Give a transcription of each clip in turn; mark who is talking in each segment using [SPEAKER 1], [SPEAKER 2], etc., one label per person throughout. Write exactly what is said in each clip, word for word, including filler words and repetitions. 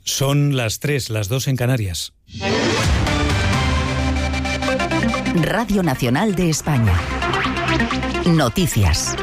[SPEAKER 1] Son las tres, las dos en Canarias.
[SPEAKER 2] Radio Nacional de España. Noticias.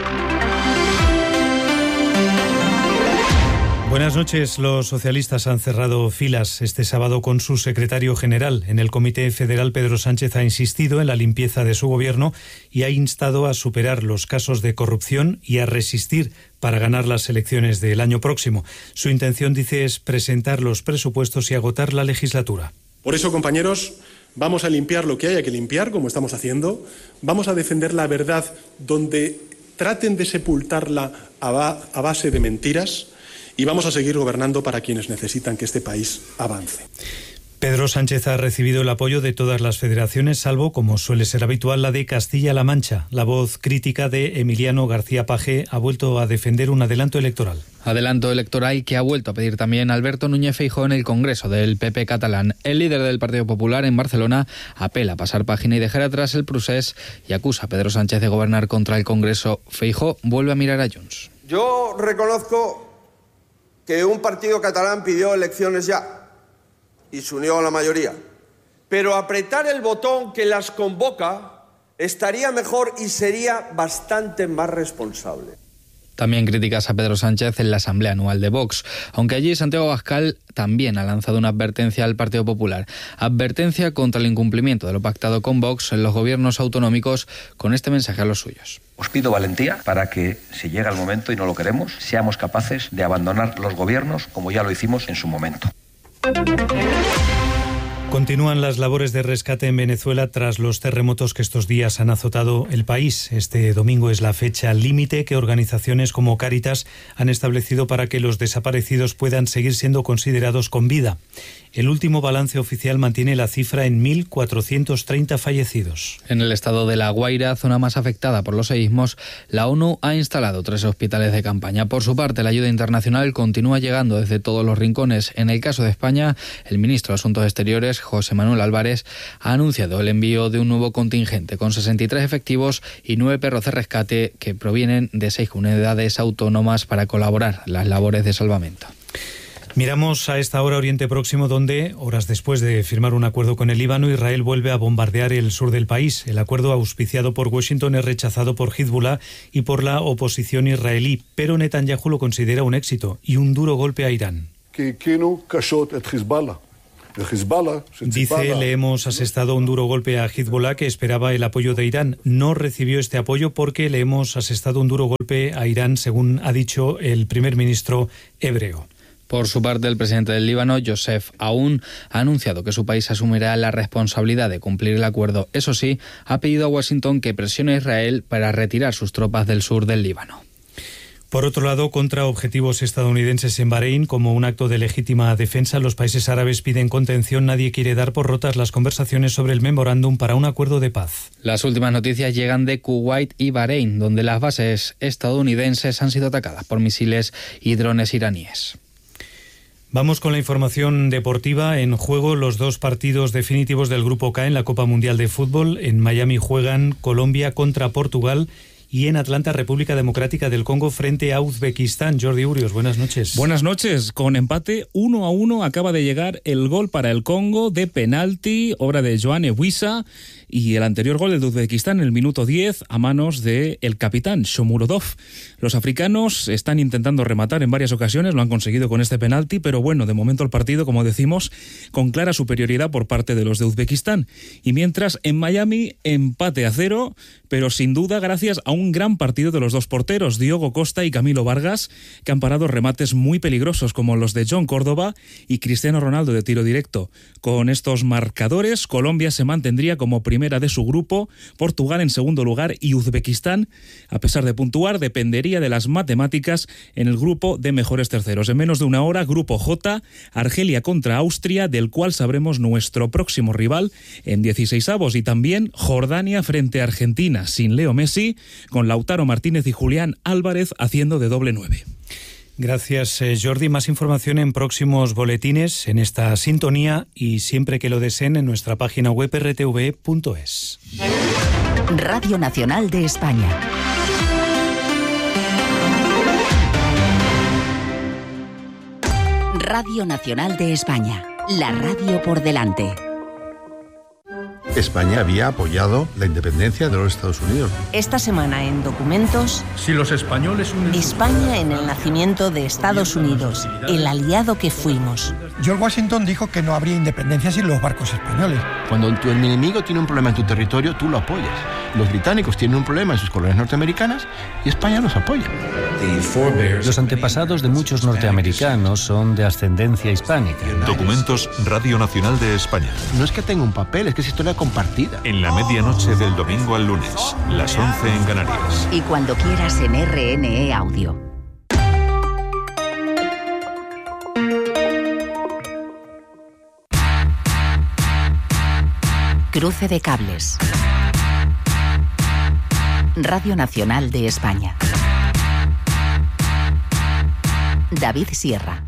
[SPEAKER 1] Buenas noches. Los socialistas han cerrado filas este sábado con su secretario general. En el Comité Federal, Pedro Sánchez ha insistido en la limpieza de su gobierno y ha instado a superar los casos de corrupción y a resistir para ganar las elecciones del año próximo. Su intención, dice, es presentar los presupuestos y agotar la legislatura.
[SPEAKER 3] Por eso, compañeros, vamos a limpiar lo que haya que limpiar, como estamos haciendo. Vamos a defender la verdad donde traten de sepultarla a, ba- a base de mentiras. Y vamos a seguir gobernando para quienes necesitan que este país avance.
[SPEAKER 1] Pedro Sánchez ha recibido el apoyo de todas las federaciones, salvo, como suele ser habitual, la de Castilla-La Mancha. La voz crítica de Emiliano García Paje ha vuelto a defender un adelanto electoral.
[SPEAKER 4] Adelanto electoral que ha vuelto a pedir también Alberto Núñez Feijóo en el Congreso del P P catalán. El líder del Partido Popular en Barcelona apela a pasar página y dejar atrás el procés y acusa a Pedro Sánchez de gobernar contra el Congreso. Feijóo vuelve a mirar a Junts.
[SPEAKER 5] Yo reconozco que un partido catalán pidió elecciones ya y se unió a la mayoría. Pero apretar el botón que las convoca estaría mejor y sería bastante más responsable.
[SPEAKER 4] También críticas a Pedro Sánchez en la Asamblea Anual de Vox, aunque allí Santiago Abascal también ha lanzado una advertencia al Partido Popular. Advertencia contra el incumplimiento de lo pactado con Vox en los gobiernos autonómicos, con este mensaje a los suyos.
[SPEAKER 6] Os pido valentía para que, si llega el momento y no lo queremos, seamos capaces de abandonar los gobiernos como ya lo hicimos en su momento.
[SPEAKER 1] Continúan las labores de rescate en Venezuela tras los terremotos que estos días han azotado el país. Este domingo es la fecha límite que organizaciones como Cáritas han establecido para que los desaparecidos puedan seguir siendo considerados con vida. El último balance oficial mantiene la cifra en mil cuatrocientos treinta fallecidos.
[SPEAKER 4] En el estado de La Guaira, zona más afectada por los seísmos, la ONU ha instalado tres hospitales de campaña. Por su parte, la ayuda internacional continúa llegando desde todos los rincones. En el caso de España, el ministro de Asuntos Exteriores, José Manuel Álvarez, ha anunciado el envío de un nuevo contingente con sesenta y tres efectivos y nueve perros de rescate que provienen de seis comunidades autónomas para colaborar en las labores de salvamento.
[SPEAKER 1] Miramos a esta hora Oriente Próximo, donde, horas después de firmar un acuerdo con el Líbano, Israel vuelve a bombardear el sur del país. El acuerdo auspiciado por Washington es rechazado por Hezbollah y por la oposición israelí, pero Netanyahu lo considera un éxito y un duro golpe a Irán. Dice, le hemos asestado un duro golpe a Hezbollah, que esperaba el apoyo de Irán. No recibió este apoyo porque le hemos asestado un duro golpe a Irán, según ha dicho el primer ministro hebreo.
[SPEAKER 4] Por su parte, el presidente del Líbano, Youssef Aoun, ha anunciado que su país asumirá la responsabilidad de cumplir el acuerdo. Eso sí, ha pedido a Washington que presione a Israel para retirar sus tropas del sur del Líbano.
[SPEAKER 1] Por otro lado, contra objetivos estadounidenses en Bahrein, como un acto de legítima defensa, los países árabes piden contención. Nadie quiere dar por rotas las conversaciones sobre el memorándum para un acuerdo de paz.
[SPEAKER 4] Las últimas noticias llegan de Kuwait y Bahrein, donde las bases estadounidenses han sido atacadas por misiles y drones iraníes.
[SPEAKER 1] Vamos con la información deportiva. En juego los dos partidos definitivos del Grupo K en la Copa Mundial de Fútbol. En Miami juegan Colombia contra Portugal y en Atlanta, República Democrática del Congo frente a Uzbekistán. Jordi Urios, buenas noches.
[SPEAKER 7] Buenas noches. Con empate uno a uno acaba de llegar el gol para el Congo de penalti, obra de Joan Ebuisa, y el anterior gol, el de Uzbekistán, en el minuto diez, a manos del capitán Shomurodov. Los africanos están intentando rematar en varias ocasiones, lo han conseguido con este penalti, pero bueno, de momento el partido, como decimos, con clara superioridad por parte de los de Uzbekistán. Y mientras en Miami, empate a cero, pero sin duda gracias a un gran partido de los dos porteros, Diogo Costa y Camilo Vargas, que han parado remates muy peligrosos como los de John Córdoba y Cristiano Ronaldo de tiro directo. Con estos marcadores, Colombia se mantendría como primera de su grupo, Portugal en segundo lugar y Uzbekistán, a pesar de puntuar, dependería de las matemáticas en el grupo de mejores terceros. En menos de una hora, Grupo J, Argelia contra Austria, del cual sabremos nuestro próximo rival en dieciseisavos, y también Jordania frente a Argentina, sin Leo Messi, con Lautaro Martínez y Julián Álvarez haciendo de doble nueve.
[SPEAKER 1] Gracias, Jordi. Más información en próximos boletines, en esta sintonía y siempre que lo deseen en nuestra página web erre te ve punto es.
[SPEAKER 2] Radio Nacional de España. Radio Nacional de España, la radio por delante.
[SPEAKER 8] España había apoyado la independencia de los Estados Unidos.
[SPEAKER 9] Esta semana en Documentos,
[SPEAKER 10] si los españoles unen
[SPEAKER 9] España en el nacimiento de Estados Unidos, el aliado que fuimos.
[SPEAKER 11] George Washington dijo que no habría independencia sin los barcos españoles.
[SPEAKER 12] Cuando tu enemigo tiene un problema en tu territorio, tú lo apoyas. Los británicos tienen un problema en sus colonias norteamericanas y España los apoya.
[SPEAKER 13] Los antepasados de muchos norteamericanos son de ascendencia hispánica.
[SPEAKER 14] Documentos Radio Nacional de España.
[SPEAKER 12] No es que tenga un papel, es que es historia compartida.
[SPEAKER 14] En la medianoche del domingo al lunes, las once en Canarias.
[SPEAKER 2] Y cuando quieras en R N E Audio. Cruce de cables. Radio Nacional de España. David Sierra.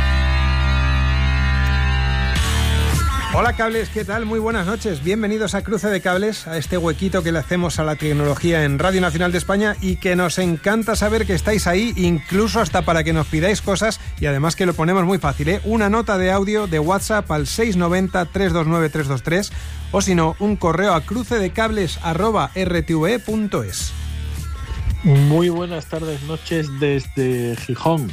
[SPEAKER 15] Hola cables, ¿qué tal? Muy buenas noches. Bienvenidos a Cruce de Cables, a este huequito que le hacemos a la tecnología en Radio Nacional de España y que nos encanta saber que estáis ahí, incluso hasta para que nos pidáis cosas y además que lo ponemos muy fácil, ¿eh? Una nota de audio de WhatsApp al seis nueve cero, tres dos nueve, tres dos tres o si no, un correo a crucedecables arroba r t v punto es.
[SPEAKER 16] Muy buenas tardes, noches desde Gijón.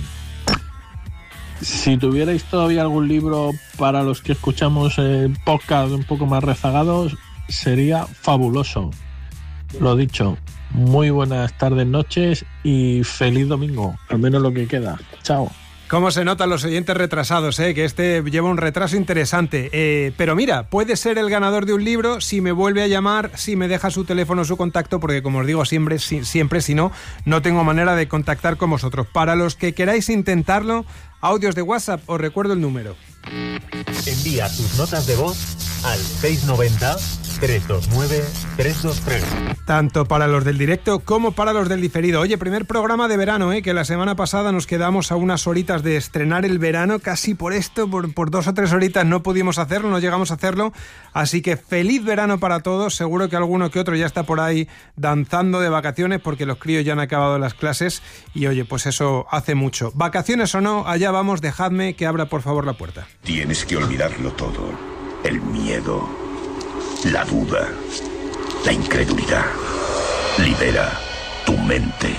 [SPEAKER 16] Si tuvierais todavía algún libro para los que escuchamos eh, podcast un poco más rezagados, sería fabuloso. Lo dicho, muy buenas tardes, noches y feliz domingo, al menos lo que queda. Chao.
[SPEAKER 15] Cómo se notan los oyentes retrasados, ¿eh? Que este lleva un retraso interesante. Eh, pero mira, puede ser el ganador de un libro si me vuelve a llamar, si me deja su teléfono, su contacto, porque como os digo siempre, si, siempre si no, no tengo manera de contactar con vosotros. Para los que queráis intentarlo, audios de WhatsApp, os recuerdo el número.
[SPEAKER 17] Envía tus notas de voz al seis nueve cero, tres dos nueve, tres dos tres.
[SPEAKER 15] Tanto para los del directo como para los del diferido. Oye, primer programa de verano, ¿eh? Que la semana pasada nos quedamos a unas horitas de estrenar el verano, casi por esto, por, por dos o tres horitas no pudimos hacerlo, no llegamos a hacerlo, así que feliz verano para todos. Seguro que alguno que otro ya está por ahí danzando de vacaciones porque los críos ya han acabado las clases y oye, pues eso hace mucho. Vacaciones o no, allá vamos, dejadme que abra por favor la puerta.
[SPEAKER 18] Tienes que olvidarlo todo, el miedo, la duda, la incredulidad. Libera tu mente.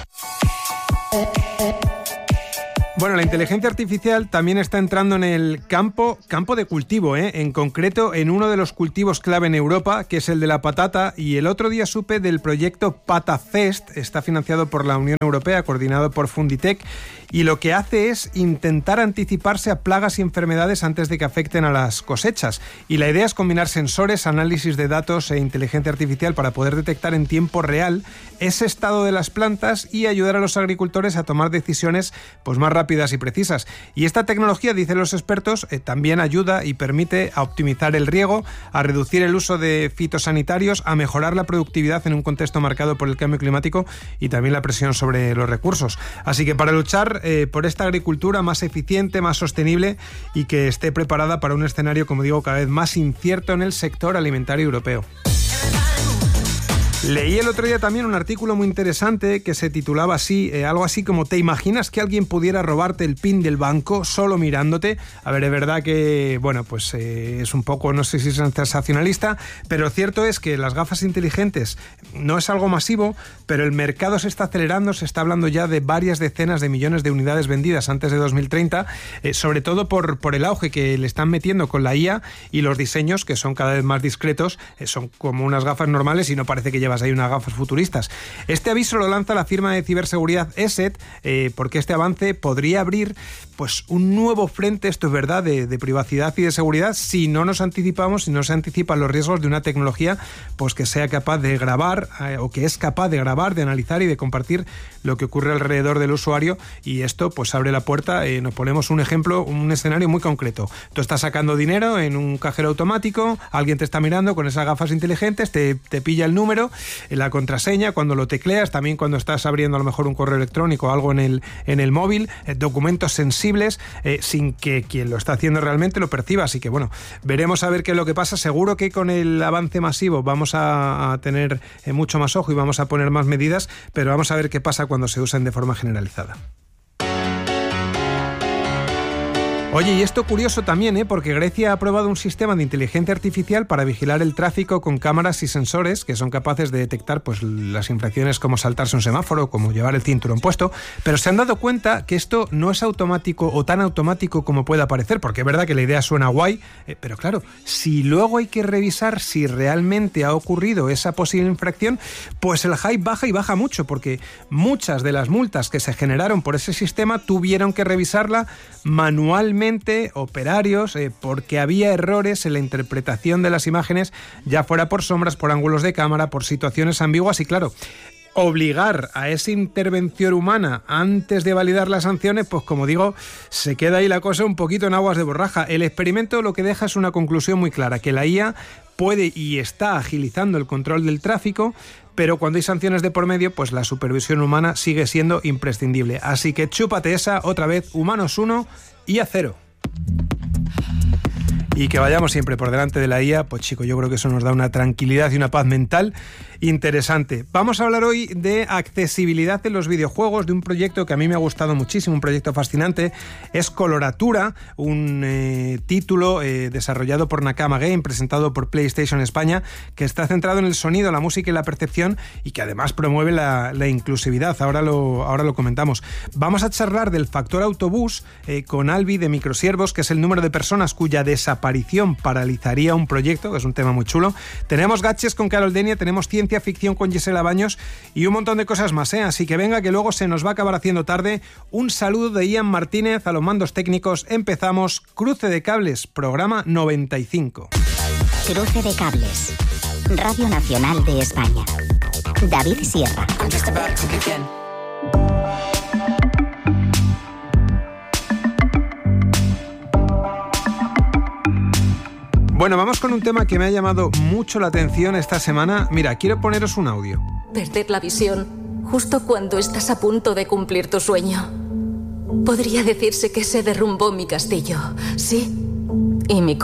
[SPEAKER 15] Bueno, la inteligencia artificial también está entrando en el campo, campo de cultivo, ¿eh? En concreto en uno de los cultivos clave en Europa, que es el de la patata, y el otro día supe del proyecto PataFest, está financiado por la Unión Europea, coordinado por Funditec, y lo que hace es intentar anticiparse a plagas y enfermedades antes de que afecten a las cosechas. Y la idea es combinar sensores, análisis de datos e inteligencia artificial para poder detectar en tiempo real ese estado de las plantas y ayudar a los agricultores a tomar decisiones pues, más rápidas y precisas. Y esta tecnología, dicen los expertos, eh, también ayuda y permite a optimizar el riego, a reducir el uso de fitosanitarios, a mejorar la productividad en un contexto marcado por el cambio climático y también la presión sobre los recursos. Así que para luchar eh, por esta agricultura más eficiente, más sostenible y que esté preparada para un escenario, como digo, cada vez más incierto en el sector alimentario europeo. Leí el otro día también un artículo muy interesante que se titulaba así, eh, algo así como ¿te imaginas que alguien pudiera robarte el PIN del banco solo mirándote? A ver, es verdad que, bueno, pues eh, es un poco, no sé si es sensacionalista, pero cierto es que las gafas inteligentes no es algo masivo, pero el mercado se está acelerando, se está hablando ya de varias decenas de millones de unidades vendidas antes de dos mil treinta, eh, sobre todo por, por el auge que le están metiendo con la I A y los diseños que son cada vez más discretos, eh, son como unas gafas normales y no parece que llevas hay unas gafas futuristas. Este aviso lo lanza la firma de ciberseguridad ESET eh, porque este avance podría abrir pues un nuevo frente, esto es verdad, de, de privacidad y de seguridad si no nos anticipamos, si no se anticipan los riesgos de una tecnología pues que sea capaz de grabar eh, o que es capaz de grabar, de analizar y de compartir lo que ocurre alrededor del usuario y esto pues abre la puerta, eh, nos ponemos un ejemplo, un escenario muy concreto. Tú estás sacando dinero en un cajero automático, alguien te está mirando con esas gafas inteligentes, te, te pilla el número, la contraseña, cuando lo tecleas, también cuando estás abriendo a lo mejor un correo electrónico o algo en el, en el móvil, eh, documentos sensibles, eh, sin que quien lo está haciendo realmente lo perciba. Así que bueno, veremos a ver qué es lo que pasa. Seguro que con el avance masivo vamos a, a tener eh, mucho más ojo y vamos a poner más medidas, pero vamos a ver qué pasa cuando se usen de forma generalizada. Oye, y esto curioso también, ¿eh? Porque Grecia ha aprobado un sistema de inteligencia artificial para vigilar el tráfico con cámaras y sensores que son capaces de detectar pues, las infracciones como saltarse un semáforo, como llevar el cinturón puesto, pero se han dado cuenta que esto no es automático o tan automático como pueda parecer, porque es verdad que la idea suena guay, eh, pero claro, si luego hay que revisar si realmente ha ocurrido esa posible infracción, pues el hype baja y baja mucho, porque muchas de las multas que se generaron por ese sistema tuvieron que revisarla manualmente operarios eh, porque había errores en la interpretación de las imágenes, ya fuera por sombras, por ángulos de cámara, por situaciones ambiguas y claro, obligar a esa intervención humana antes de validar las sanciones, pues como digo, se queda ahí la cosa un poquito en aguas de borraja. El experimento lo que deja es una conclusión muy clara, que la I A puede y está agilizando el control del tráfico, pero cuando hay sanciones de por medio, pues la supervisión humana sigue siendo imprescindible. Así que chúpate esa, otra vez, humanos uno y a cero. Y que vayamos siempre por delante de la I A, pues chico, yo creo que eso nos da una tranquilidad y una paz mental interesante. Vamos a hablar hoy de accesibilidad en los videojuegos, de un proyecto que a mí me ha gustado muchísimo, un proyecto fascinante. Es Coloratura, un eh, título eh, desarrollado por Nakama Game, presentado por PlayStation España, que está centrado en el sonido, la música y la percepción y que además promueve la, la inclusividad. Ahora lo, ahora lo comentamos. Vamos a charlar del factor autobús eh, con Albi de Microsiervos, que es el número de personas cuya desaparición paralizaría un proyecto, que es un tema muy chulo. Tenemos gadgets con Carol Denia, tenemos ciencia ficción con Gisela Baños y un montón de cosas más, ¿eh? Así que venga, que luego se nos va a acabar haciendo tarde. Un saludo de Ian Martínez a los mandos técnicos. Empezamos Cruce de Cables, programa noventa y cinco.
[SPEAKER 2] Cruce de Cables, Radio Nacional de España. David Sierra.
[SPEAKER 15] Bueno, vamos con un tema que me ha llamado mucho la atención esta semana. Mira, quiero poneros un audio.
[SPEAKER 10] Perder la visión justo cuando estás a punto de cumplir tu sueño. Podría decirse que se derrumbó mi castillo, sí, y mi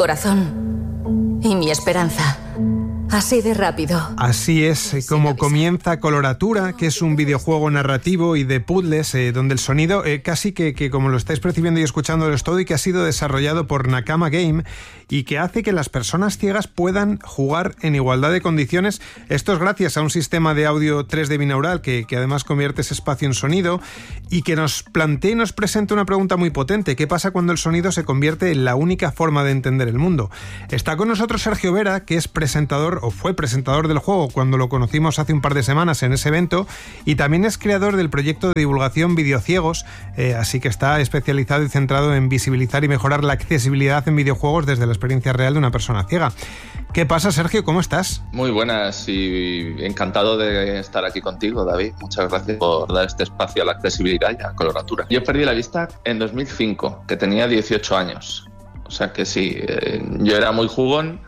[SPEAKER 10] corazón, y mi esperanza. Así de rápido.
[SPEAKER 15] Así es como comienza Coloratura, que es un videojuego narrativo y de puzzles eh, donde el sonido eh, casi que, que como lo estáis percibiendo y escuchando es todo y que ha sido desarrollado por Nakama Game y que hace que las personas ciegas puedan jugar en igualdad de condiciones. Esto es gracias a un sistema de audio tres D binaural que, que además convierte ese espacio en sonido y que nos plantea y nos presenta una pregunta muy potente. ¿Qué pasa cuando el sonido se convierte en la única forma de entender el mundo? Está con nosotros Sergio Vera, que es presentador o fue presentador del juego cuando lo conocimos hace un par de semanas en ese evento y también es creador del proyecto de divulgación Videociegos, eh, así que está especializado y centrado en visibilizar y mejorar la accesibilidad en videojuegos desde la experiencia real de una persona ciega. ¿Qué pasa, Sergio? ¿Cómo estás?
[SPEAKER 19] Muy buenas y encantado de estar aquí contigo, David. Muchas gracias por dar este espacio a la accesibilidad y a Coloratura. Yo perdí la vista en dos mil cinco, que tenía dieciocho años. O sea que sí, eh, yo era muy jugón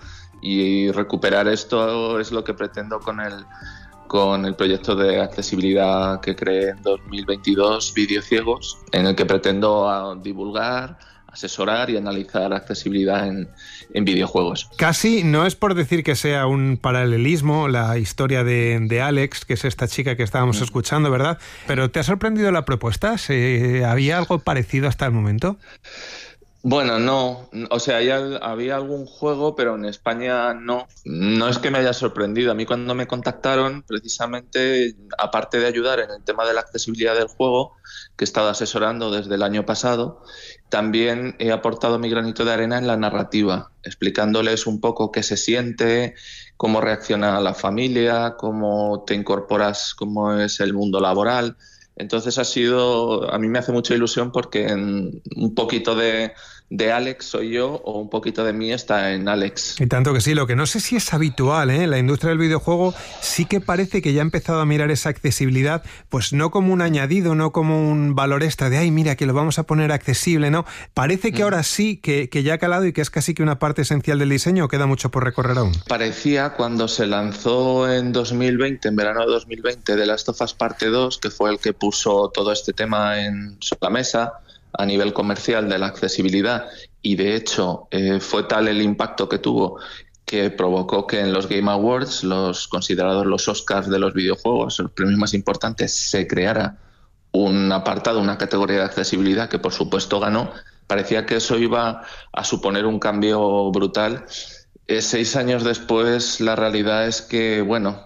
[SPEAKER 19] y recuperar esto es lo que pretendo con el, con el proyecto de accesibilidad que creé en dos mil veintidós, Videociegos, en el que pretendo divulgar, asesorar y analizar accesibilidad en, en videojuegos.
[SPEAKER 15] Casi no es por decir que sea un paralelismo la historia de, de Alex, que es esta chica que estábamos mm. escuchando, ¿verdad? Pero ¿te ha sorprendido la propuesta? ¿Se, ¿Había algo parecido hasta el momento?
[SPEAKER 19] Bueno, no, o sea, ya había algún juego, pero en España no. No es que me haya sorprendido. A mí cuando me contactaron, precisamente, aparte de ayudar en el tema de la accesibilidad del juego, que he estado asesorando desde el año pasado, también he aportado mi granito de arena en la narrativa, explicándoles un poco qué se siente, cómo reacciona la familia, cómo te incorporas, cómo es el mundo laboral. Entonces ha sido, a mí me hace mucha ilusión porque en un poquito de, de Alex soy yo o un poquito de mí está en Alex.
[SPEAKER 15] Y tanto que sí, lo que no sé si es habitual, ¿eh? La industria del videojuego sí que parece que ya ha empezado a mirar esa accesibilidad, pues no como un añadido, no como un valor extra de, ay, mira, que lo vamos a poner accesible, ¿no? Parece que mm. ahora sí, que, que ya ha calado y que es casi que una parte esencial del diseño, o queda mucho por recorrer aún.
[SPEAKER 19] Parecía cuando se lanzó en dos mil veinte, en verano de dos mil veinte, The Last of Us Parte dos, que fue el que puso todo este tema en la mesa a nivel comercial de la accesibilidad y de hecho eh, fue tal el impacto que tuvo que provocó que en los Game Awards, los considerados los Oscars de los videojuegos, los premios más importantes, se creara un apartado, una categoría de accesibilidad que por supuesto ganó, parecía que eso iba a suponer un cambio brutal. Eh, seis años después, la realidad es que, bueno,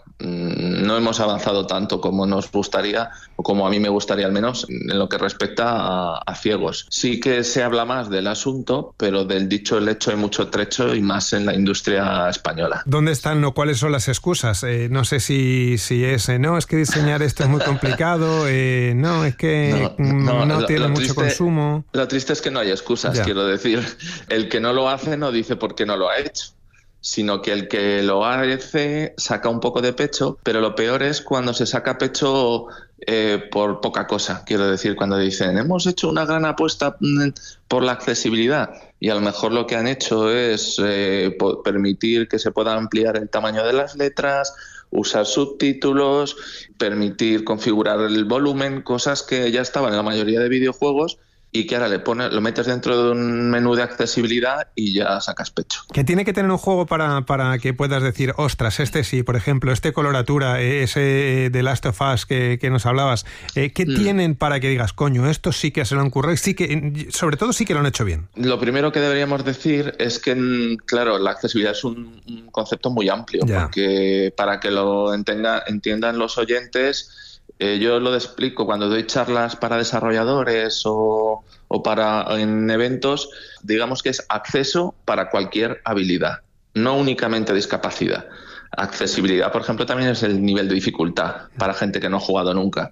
[SPEAKER 19] no hemos avanzado tanto como nos gustaría, o como a mí me gustaría al menos, en lo que respecta a, a ciegos. Sí que se habla más del asunto, pero del dicho el hecho hay mucho trecho, y más en la industria española.
[SPEAKER 15] ¿Dónde están o cuáles son las excusas? Eh, no sé si, si es, eh, no, es que diseñar esto es muy complicado, eh, no, es que no, no, no lo, tiene lo mucho
[SPEAKER 19] triste,
[SPEAKER 15] consumo.
[SPEAKER 19] Lo triste es que no hay excusas, ya. Quiero decir. El que no lo hace no dice por qué no lo ha hecho, sino que el que lo hace saca un poco de pecho, pero lo peor es cuando se saca pecho eh, por poca cosa. Quiero decir, cuando dicen, hemos hecho una gran apuesta por la accesibilidad, y a lo mejor lo que han hecho es eh, permitir que se pueda ampliar el tamaño de las letras, usar subtítulos, permitir configurar el volumen, cosas que ya estaban en la mayoría de videojuegos, y que ahora le pones, lo metes dentro de un menú de accesibilidad y ya sacas pecho.
[SPEAKER 15] ¿Qué tiene que tener un juego para, para que puedas decir, ostras, este sí, por ejemplo, este Coloratura, ese de Last of Us que, que nos hablabas, eh, ¿qué mm. tienen para que digas, coño, esto sí que se lo han currado, sí que, sobre todo sí que lo han hecho bien?
[SPEAKER 19] Lo primero que deberíamos decir es que, claro, la accesibilidad es un, un concepto muy amplio, ya. Porque para que lo entienda, entiendan los oyentes, Eh, yo lo explico cuando doy charlas para desarrolladores o, o para en eventos, digamos que es acceso para cualquier habilidad, no únicamente discapacidad. Accesibilidad, por ejemplo, también es el nivel de dificultad para gente que no ha jugado nunca.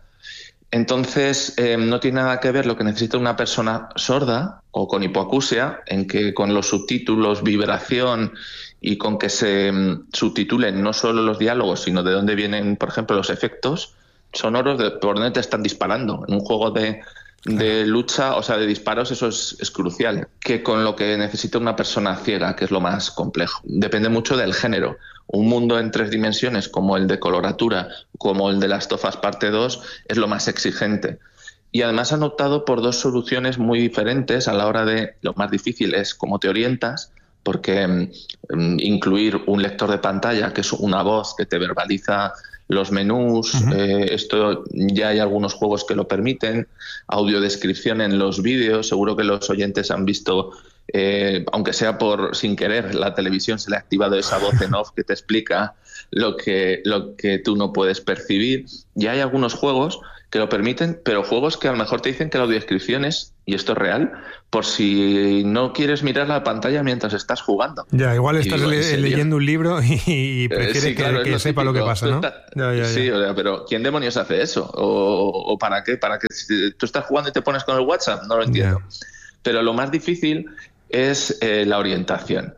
[SPEAKER 19] Entonces, eh, no tiene nada que ver lo que necesita una persona sorda o con hipoacusia, en que con los subtítulos, vibración y con que se um, subtitulen no solo los diálogos, sino de dónde vienen, por ejemplo, los efectos sonoros, de por dónde te están disparando. En un juego de, de lucha, o sea, de disparos, eso es, es crucial. Que con lo que necesita una persona ciega, que es lo más complejo. Depende mucho del género. Un mundo en tres dimensiones, como el de Coloratura, como el de Last of Us Parte dos, es lo más exigente. Y además han optado por dos soluciones muy diferentes a la hora de... Lo más difícil es cómo te orientas, porque um, incluir un lector de pantalla, que es una voz que te verbaliza los menús, uh-huh. eh, esto ya hay algunos juegos que lo permiten, audiodescripción en los vídeos, seguro que los oyentes han visto, eh, aunque sea por sin querer, la televisión se le ha activado esa voz en off que te explica lo que, lo que tú no puedes percibir. Ya hay algunos juegos que lo permiten, pero juegos que a lo mejor te dicen que la audiodescripción es, y esto es real, por si no quieres mirar la pantalla mientras estás jugando.
[SPEAKER 15] Ya, igual estás digo, le- leyendo un libro y, y prefieres eh, sí, claro, que, que lo sepa típico. Lo que pasa, ¿no?
[SPEAKER 19] Está,
[SPEAKER 15] ya, ya,
[SPEAKER 19] sí,
[SPEAKER 15] ya.
[SPEAKER 19] O sea, pero ¿quién demonios hace eso? ¿O, o para qué? ¿Para que si tú estás jugando y te pones con el WhatsApp? No lo entiendo. Ya. Pero lo más difícil es eh, la orientación.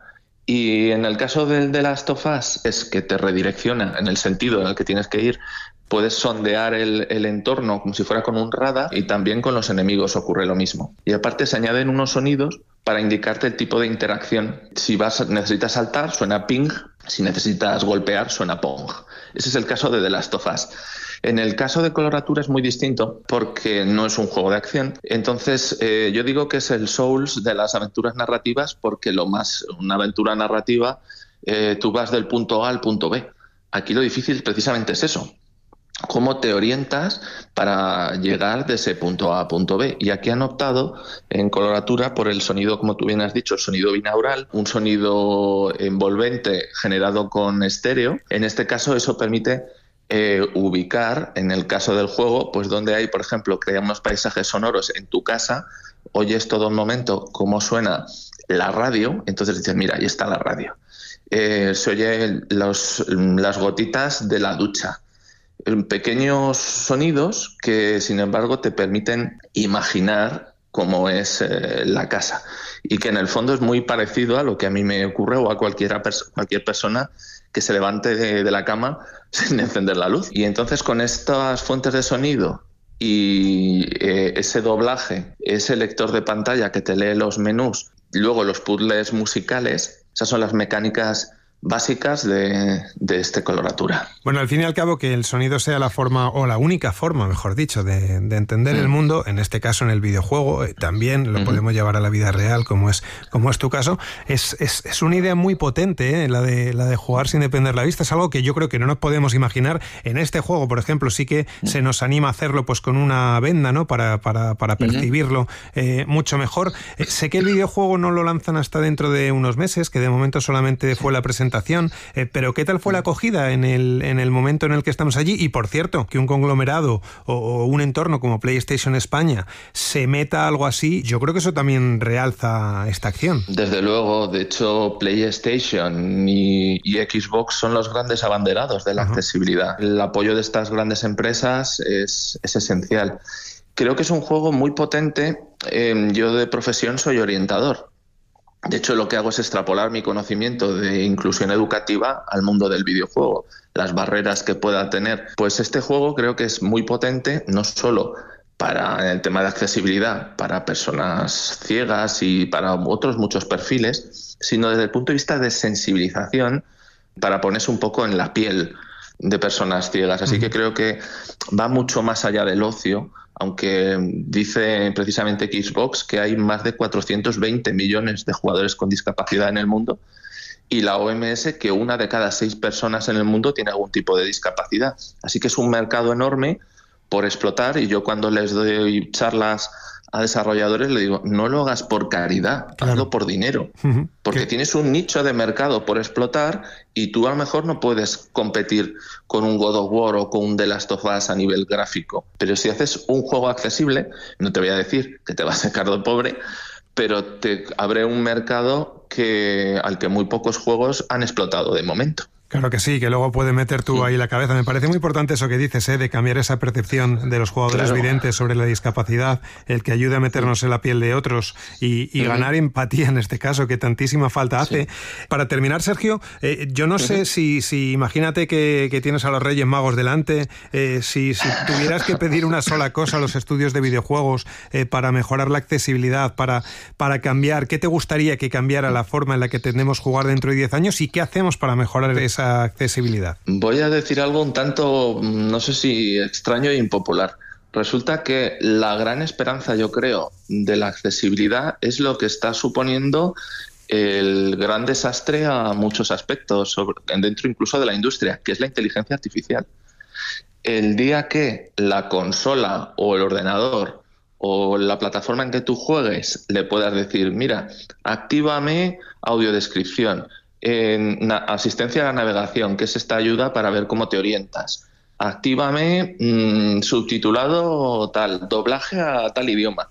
[SPEAKER 19] Y en el caso del de Last of Us es que te redirecciona en el sentido en el que tienes que ir. Puedes sondear el, el entorno como si fuera con un radar, y también con los enemigos ocurre lo mismo. Y aparte se añaden unos sonidos para indicarte el tipo de interacción. Si vas necesitas saltar, suena ping. Si necesitas golpear, suena pong. Ese es el caso de The Last of Us. En el caso de Coloratura es muy distinto porque no es un juego de acción. Entonces, eh, yo digo que es el Souls de las aventuras narrativas, porque lo más una aventura narrativa, eh, tú vas del punto A al punto B. Aquí lo difícil precisamente es eso. Cómo te orientas para llegar de ese punto A a punto B. Y aquí han optado en Coloratura por el sonido, como tú bien has dicho, el sonido binaural, un sonido envolvente generado con estéreo. En este caso eso permite eh, ubicar, en el caso del juego, pues donde hay, por ejemplo, crear unos paisajes sonoros en tu casa, oyes todo un momento cómo suena la radio, entonces dices, mira, ahí está la radio. Eh, se oye los, las gotitas de la ducha. Pequeños sonidos que, sin embargo, te permiten imaginar cómo es eh, la casa, y que en el fondo es muy parecido a lo que a mí me ocurre o a cualquiera pers- cualquier persona que se levante de, de la cama sin encender la luz. Y entonces, con estas fuentes de sonido y eh, ese doblaje, ese lector de pantalla que te lee los menús, luego los puzzles musicales, esas son las mecánicas básicas de, de este coloratura.
[SPEAKER 15] Bueno, al fin y al cabo, que el sonido sea la forma, o la única forma, mejor dicho, de, de entender mm. el mundo, en este caso en el videojuego, eh, también lo mm-hmm. podemos llevar a la vida real, como es, como es tu caso. Es, es, es una idea muy potente, eh, la, de, la de jugar sin depender la vista. Es algo que yo creo que no nos podemos imaginar. En este juego, por ejemplo, sí que mm. se nos anima a hacerlo pues con una venda, ¿no? Para, para, para percibirlo eh, mucho mejor. Eh, sé que el videojuego no lo lanzan hasta dentro de unos meses, que de momento solamente fue la presentación. Eh, pero ¿qué tal fue la acogida en el, en el momento en el que estamos allí? Y por cierto, que un conglomerado o, o un entorno como PlayStation España se meta algo así, yo creo que eso también realza esta acción.
[SPEAKER 19] Desde luego, de hecho PlayStation y, y Xbox son los grandes abanderados de la Ajá. accesibilidad. El apoyo de estas grandes empresas es, es esencial. Creo que es un juego muy potente. Eh, yo de profesión soy orientador. De hecho, lo que hago es extrapolar mi conocimiento de inclusión educativa al mundo del videojuego, las barreras que pueda tener. Pues este juego creo que es muy potente, no solo para el tema de accesibilidad, para personas ciegas y para otros muchos perfiles, sino desde el punto de vista de sensibilización, para ponerse un poco en la piel de personas ciegas. Así que creo que va mucho más allá del ocio, aunque dice precisamente Xbox que hay más de cuatrocientos veinte millones de jugadores con discapacidad en el mundo, y la O M S que una de cada seis personas en el mundo tiene algún tipo de discapacidad. Así que es un mercado enorme por explotar, y yo cuando les doy charlas a desarrolladores le digo, no lo hagas por caridad, claro. hazlo por dinero, uh-huh. porque ¿Qué? tienes un nicho de mercado por explotar, y tú a lo mejor no puedes competir con un God of War o con un The Last of Us a nivel gráfico, pero si haces un juego accesible, no te voy a decir que te vas a sacar de pobre, pero te abre un mercado que, al que muy pocos juegos han explotado de momento.
[SPEAKER 15] Claro que sí, que luego puedes meter tú ahí la cabeza. Me parece muy importante eso que dices, ¿eh? de cambiar esa percepción de los jugadores claro. videntes sobre la discapacidad, el que ayude a meternos en la piel de otros y, y uh-huh. ganar empatía en este caso, que tantísima falta hace. Sí. Para terminar, Sergio, eh, yo no uh-huh. sé si, si imagínate que, que tienes a los Reyes Magos delante, eh, si, si tuvieras que pedir una sola cosa a los estudios de videojuegos eh, para mejorar la accesibilidad, para, para cambiar, ¿qué te gustaría que cambiara la forma en la que tendemos jugar dentro de diez años y qué hacemos para mejorar esa accesibilidad?
[SPEAKER 19] Voy a decir algo un tanto, no sé si extraño e impopular. Resulta que la gran esperanza, yo creo, de la accesibilidad es lo que está suponiendo el gran desastre a muchos aspectos, sobre, dentro incluso de la industria, que es la inteligencia artificial. El día que la consola o el ordenador o la plataforma en que tú juegues le puedas decir, mira, actívame audiodescripción, en asistencia a la navegación, que es esta ayuda para ver cómo te orientas. Actívame mmm, subtitulado tal, doblaje a tal idioma.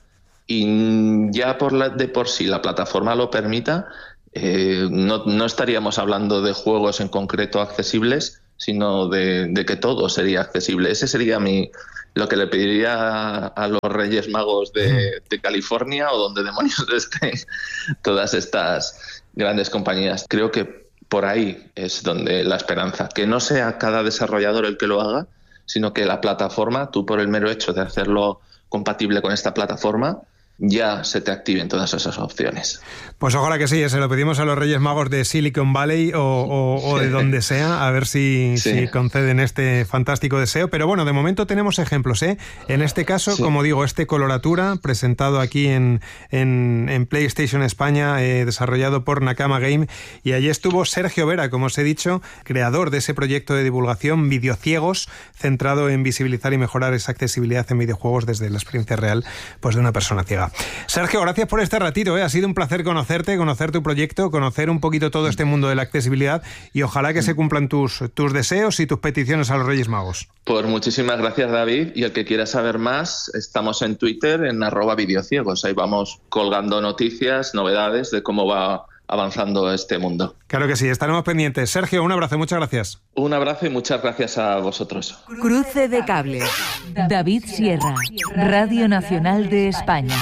[SPEAKER 19] Y ya por la, de por sí la plataforma lo permita, eh, no, no estaríamos hablando de juegos en concreto accesibles, sino de, de que todo sería accesible. Ese sería mi lo que le pediría a, a los Reyes Magos de, de California, o donde demonios estén todas estas grandes compañías. Creo que por ahí es donde la esperanza, que no sea cada desarrollador el que lo haga, sino que la plataforma, tú por el mero hecho de hacerlo compatible con esta plataforma, ya se te activen todas esas opciones.
[SPEAKER 15] Pues ojalá que sí, se lo pedimos a los Reyes Magos de Silicon Valley o, o, o de donde sea, a ver si, sí. si conceden este fantástico deseo. Pero bueno, de momento tenemos ejemplos, ¿eh? En este caso, sí. como digo, este Coloratura, presentado aquí en, en, en PlayStation España, eh, desarrollado por Nakama Game, y allí estuvo Sergio Vera, como os he dicho, creador de ese proyecto de divulgación Videociegos, centrado en visibilizar y mejorar esa accesibilidad en videojuegos desde la experiencia real pues de una persona ciega. Sergio, gracias por este ratito, ¿eh? Ha sido un placer conocerte, conocer tu proyecto, conocer un poquito todo este mundo de la accesibilidad, y ojalá que se cumplan tus, tus deseos y tus peticiones a los Reyes Magos.
[SPEAKER 19] Pues muchísimas gracias, David, y el que quiera saber más, estamos en Twitter en arroba videociegos, ahí vamos colgando noticias, novedades de cómo va avanzando este mundo.
[SPEAKER 15] Claro que sí, estaremos pendientes. Sergio, un abrazo, muchas gracias.
[SPEAKER 19] Un abrazo y muchas gracias a vosotros.
[SPEAKER 9] Cruce de cables. David Sierra, Radio Nacional de España.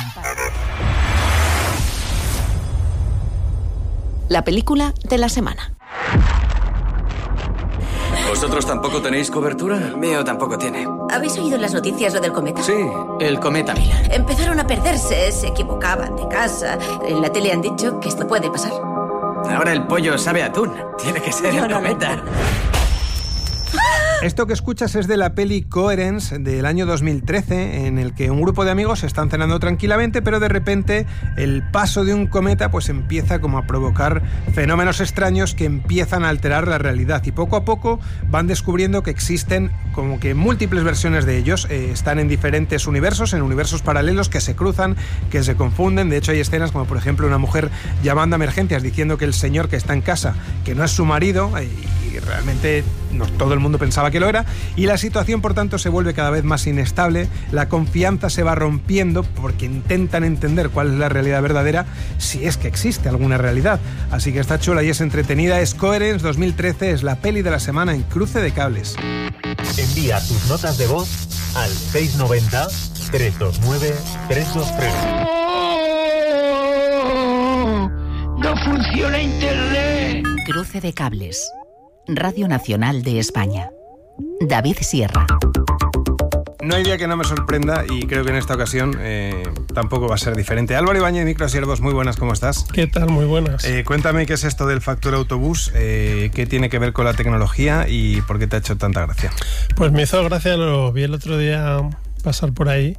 [SPEAKER 2] La película de la semana.
[SPEAKER 20] ¿Vosotros tampoco tenéis cobertura?
[SPEAKER 21] Mío tampoco tiene.
[SPEAKER 22] ¿Habéis oído las noticias lo del cometa?
[SPEAKER 20] Sí, el cometa Miller.
[SPEAKER 22] Empezaron a perderse, se equivocaban de casa. En la tele han dicho que esto puede pasar.
[SPEAKER 20] Ahora el pollo sabe a atún. Tiene que ser
[SPEAKER 10] Yo
[SPEAKER 20] el
[SPEAKER 10] no lo
[SPEAKER 20] cometa.
[SPEAKER 10] entiendo.
[SPEAKER 15] Esto que escuchas es de la peli Coherence del año dos mil trece, en el que un grupo de amigos están cenando tranquilamente, pero de repente el paso de un cometa pues empieza como a provocar fenómenos extraños que empiezan a alterar la realidad, y poco a poco van descubriendo que existen como que múltiples versiones de ellos. Eh, están en diferentes universos, en universos paralelos que se cruzan, que se confunden. De hecho hay escenas como por ejemplo una mujer llamando a emergencias diciendo que el señor que está en casa, que no es su marido, eh, y realmente no todo el mundo pensaba que lo era, y la situación por tanto se vuelve cada vez más inestable. La confianza se va rompiendo porque intentan entender cuál es la realidad verdadera, si es que existe alguna realidad. Así que está chula y es entretenida. Es Coherence dos mil trece, es la peli de la semana en Cruce de Cables.
[SPEAKER 17] Envía tus notas de voz al seis noventa, trescientos veintinueve, trescientos veintitrés.
[SPEAKER 3] ¡No funciona Internet!
[SPEAKER 2] Cruce de Cables. Radio Nacional de España. David Sierra.
[SPEAKER 15] No hay día que no me sorprenda, y creo que en esta ocasión eh, tampoco va a ser diferente. Álvaro Ibáñez, Microsiervos, muy buenas, ¿cómo estás?
[SPEAKER 21] ¿Qué tal? Muy buenas.
[SPEAKER 15] Eh, cuéntame qué es esto del factor autobús, eh, qué tiene que ver con la tecnología y por qué te ha hecho tanta gracia.
[SPEAKER 21] Pues me hizo gracia, lo vi el otro día pasar por ahí.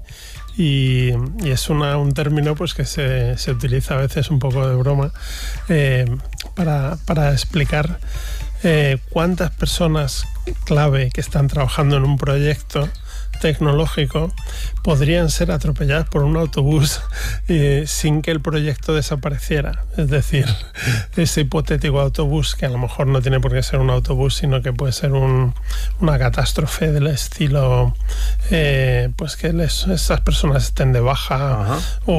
[SPEAKER 21] Y, y es una, un término pues que se, se utiliza a veces un poco de broma eh, para, para explicar eh, cuántas personas clave que están trabajando en un proyecto tecnológico podrían ser atropelladas por un autobús eh, sin que el proyecto desapareciera. Es decir, ese hipotético autobús, que a lo mejor no tiene por qué ser un autobús, sino que puede ser un, una catástrofe del estilo eh, pues que les, esas personas estén de baja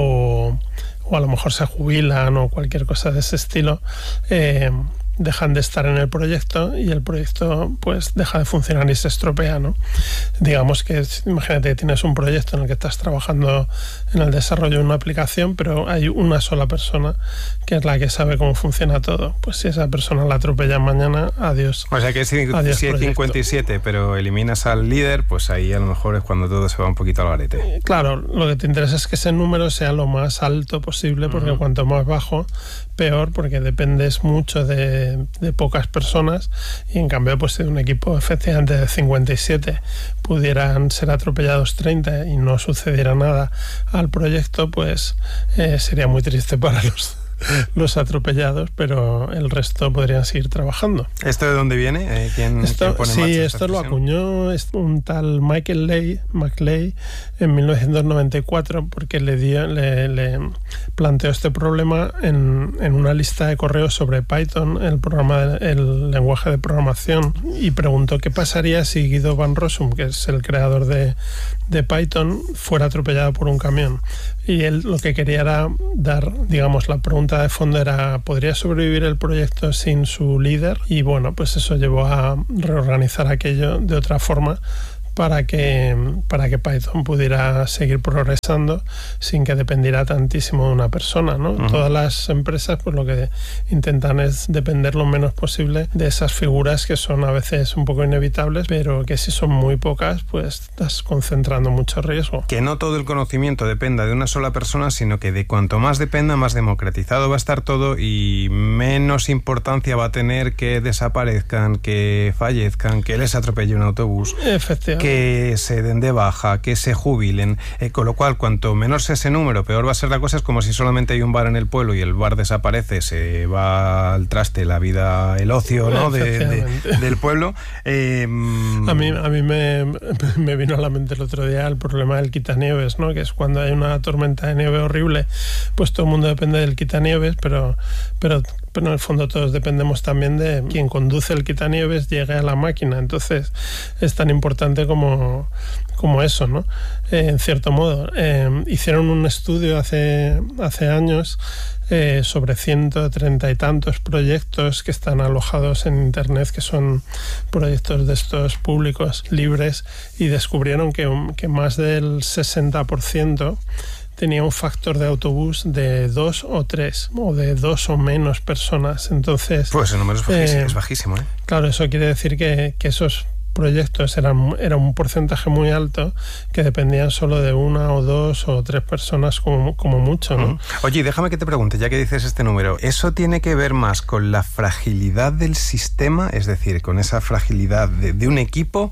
[SPEAKER 21] o, o a lo mejor se jubilan o cualquier cosa de ese estilo. eh, dejan de estar en el proyecto y el proyecto pues deja de funcionar y se estropea, ¿no? Digamos que imagínate que tienes un proyecto en el que estás trabajando en el desarrollo de una aplicación, pero hay una sola persona que es la que sabe cómo funciona todo. Pues si esa persona la atropellan mañana, adiós.
[SPEAKER 15] O sea que si,
[SPEAKER 21] adiós
[SPEAKER 15] si hay cincuenta y siete, pero eliminas al líder, pues ahí a lo mejor es cuando todo se va un poquito al garete.
[SPEAKER 21] Claro, lo que te interesa es que ese número sea lo más alto posible, porque uh-huh. cuanto más bajo, peor, porque dependes mucho de, de pocas personas, y en cambio pues si de un equipo efectivamente de cincuenta y siete pudieran ser atropellados treinta y no sucediera nada al proyecto, pues eh, sería muy triste para los los atropellados, pero el resto podrían seguir trabajando.
[SPEAKER 15] ¿Esto de dónde viene? Eh, ¿quién,
[SPEAKER 21] esto,
[SPEAKER 15] ¿quién pone en
[SPEAKER 21] sí,
[SPEAKER 15] marcha
[SPEAKER 21] esto
[SPEAKER 15] esta
[SPEAKER 21] lo acuñó un tal Michael Lay, McLay en mil novecientos noventa y cuatro, porque le, dio, le, le planteó este problema en, en una lista de correos sobre Python, el, programa, el lenguaje de programación, y preguntó qué pasaría si Guido van Rossum, que es el creador de, de Python, fuera atropellado por un camión. Y él lo que quería era dar, digamos, la pregunta de fondo era, ¿podría sobrevivir el proyecto sin su líder? Y bueno, pues eso llevó a reorganizar aquello de otra forma para que, para que Python pudiera seguir progresando sin que dependiera tantísimo de una persona, ¿no? Uh-huh. Todas las empresas pues lo que intentan es depender lo menos posible de esas figuras que son a veces un poco inevitables, pero que si son muy pocas, pues estás concentrando mucho riesgo.
[SPEAKER 15] Que no todo el conocimiento dependa de una sola persona, sino que de cuanto más dependa, más democratizado va a estar todo y menos importancia va a tener que desaparezcan, que fallezcan, que les atropelle un autobús.
[SPEAKER 21] Efectivamente.
[SPEAKER 15] Que se den de baja, que se jubilen, eh, con lo cual cuanto menor sea ese número, peor va a ser la cosa. Es como si solamente hay un bar en el pueblo y el bar desaparece, se va al traste la vida, el ocio, ¿no? de, de, del pueblo. Eh,
[SPEAKER 21] a mí, a mí me, me vino a la mente el otro día el problema del quitanieves, ¿no? Que es cuando hay una tormenta de nieve horrible, pues todo el mundo depende del quitanieves, pero, pero, pero en el fondo todos dependemos también de quien conduce el quitanieves llegue a la máquina. Entonces es tan importante como Como, como eso, ¿no? Eh, en cierto modo. Eh, hicieron un estudio hace, hace años eh, sobre ciento treinta y tantos proyectos que están alojados en Internet, que son proyectos de estos públicos libres, y descubrieron que, que más del sesenta por ciento tenía un factor de autobús de dos o tres, o de dos o menos personas. Entonces...
[SPEAKER 15] Pues el número es bajísimo, eh, es bajísimo, ¿eh?
[SPEAKER 21] Claro, eso quiere decir que, que esos proyectos eran, era un porcentaje muy alto que dependían solo de una o dos o tres personas como, como mucho, ¿no?
[SPEAKER 15] Uh-huh. Oye, déjame que te pregunte, ya que dices este número, ¿eso tiene que ver más con la fragilidad del sistema, es decir, con esa fragilidad de, de un equipo,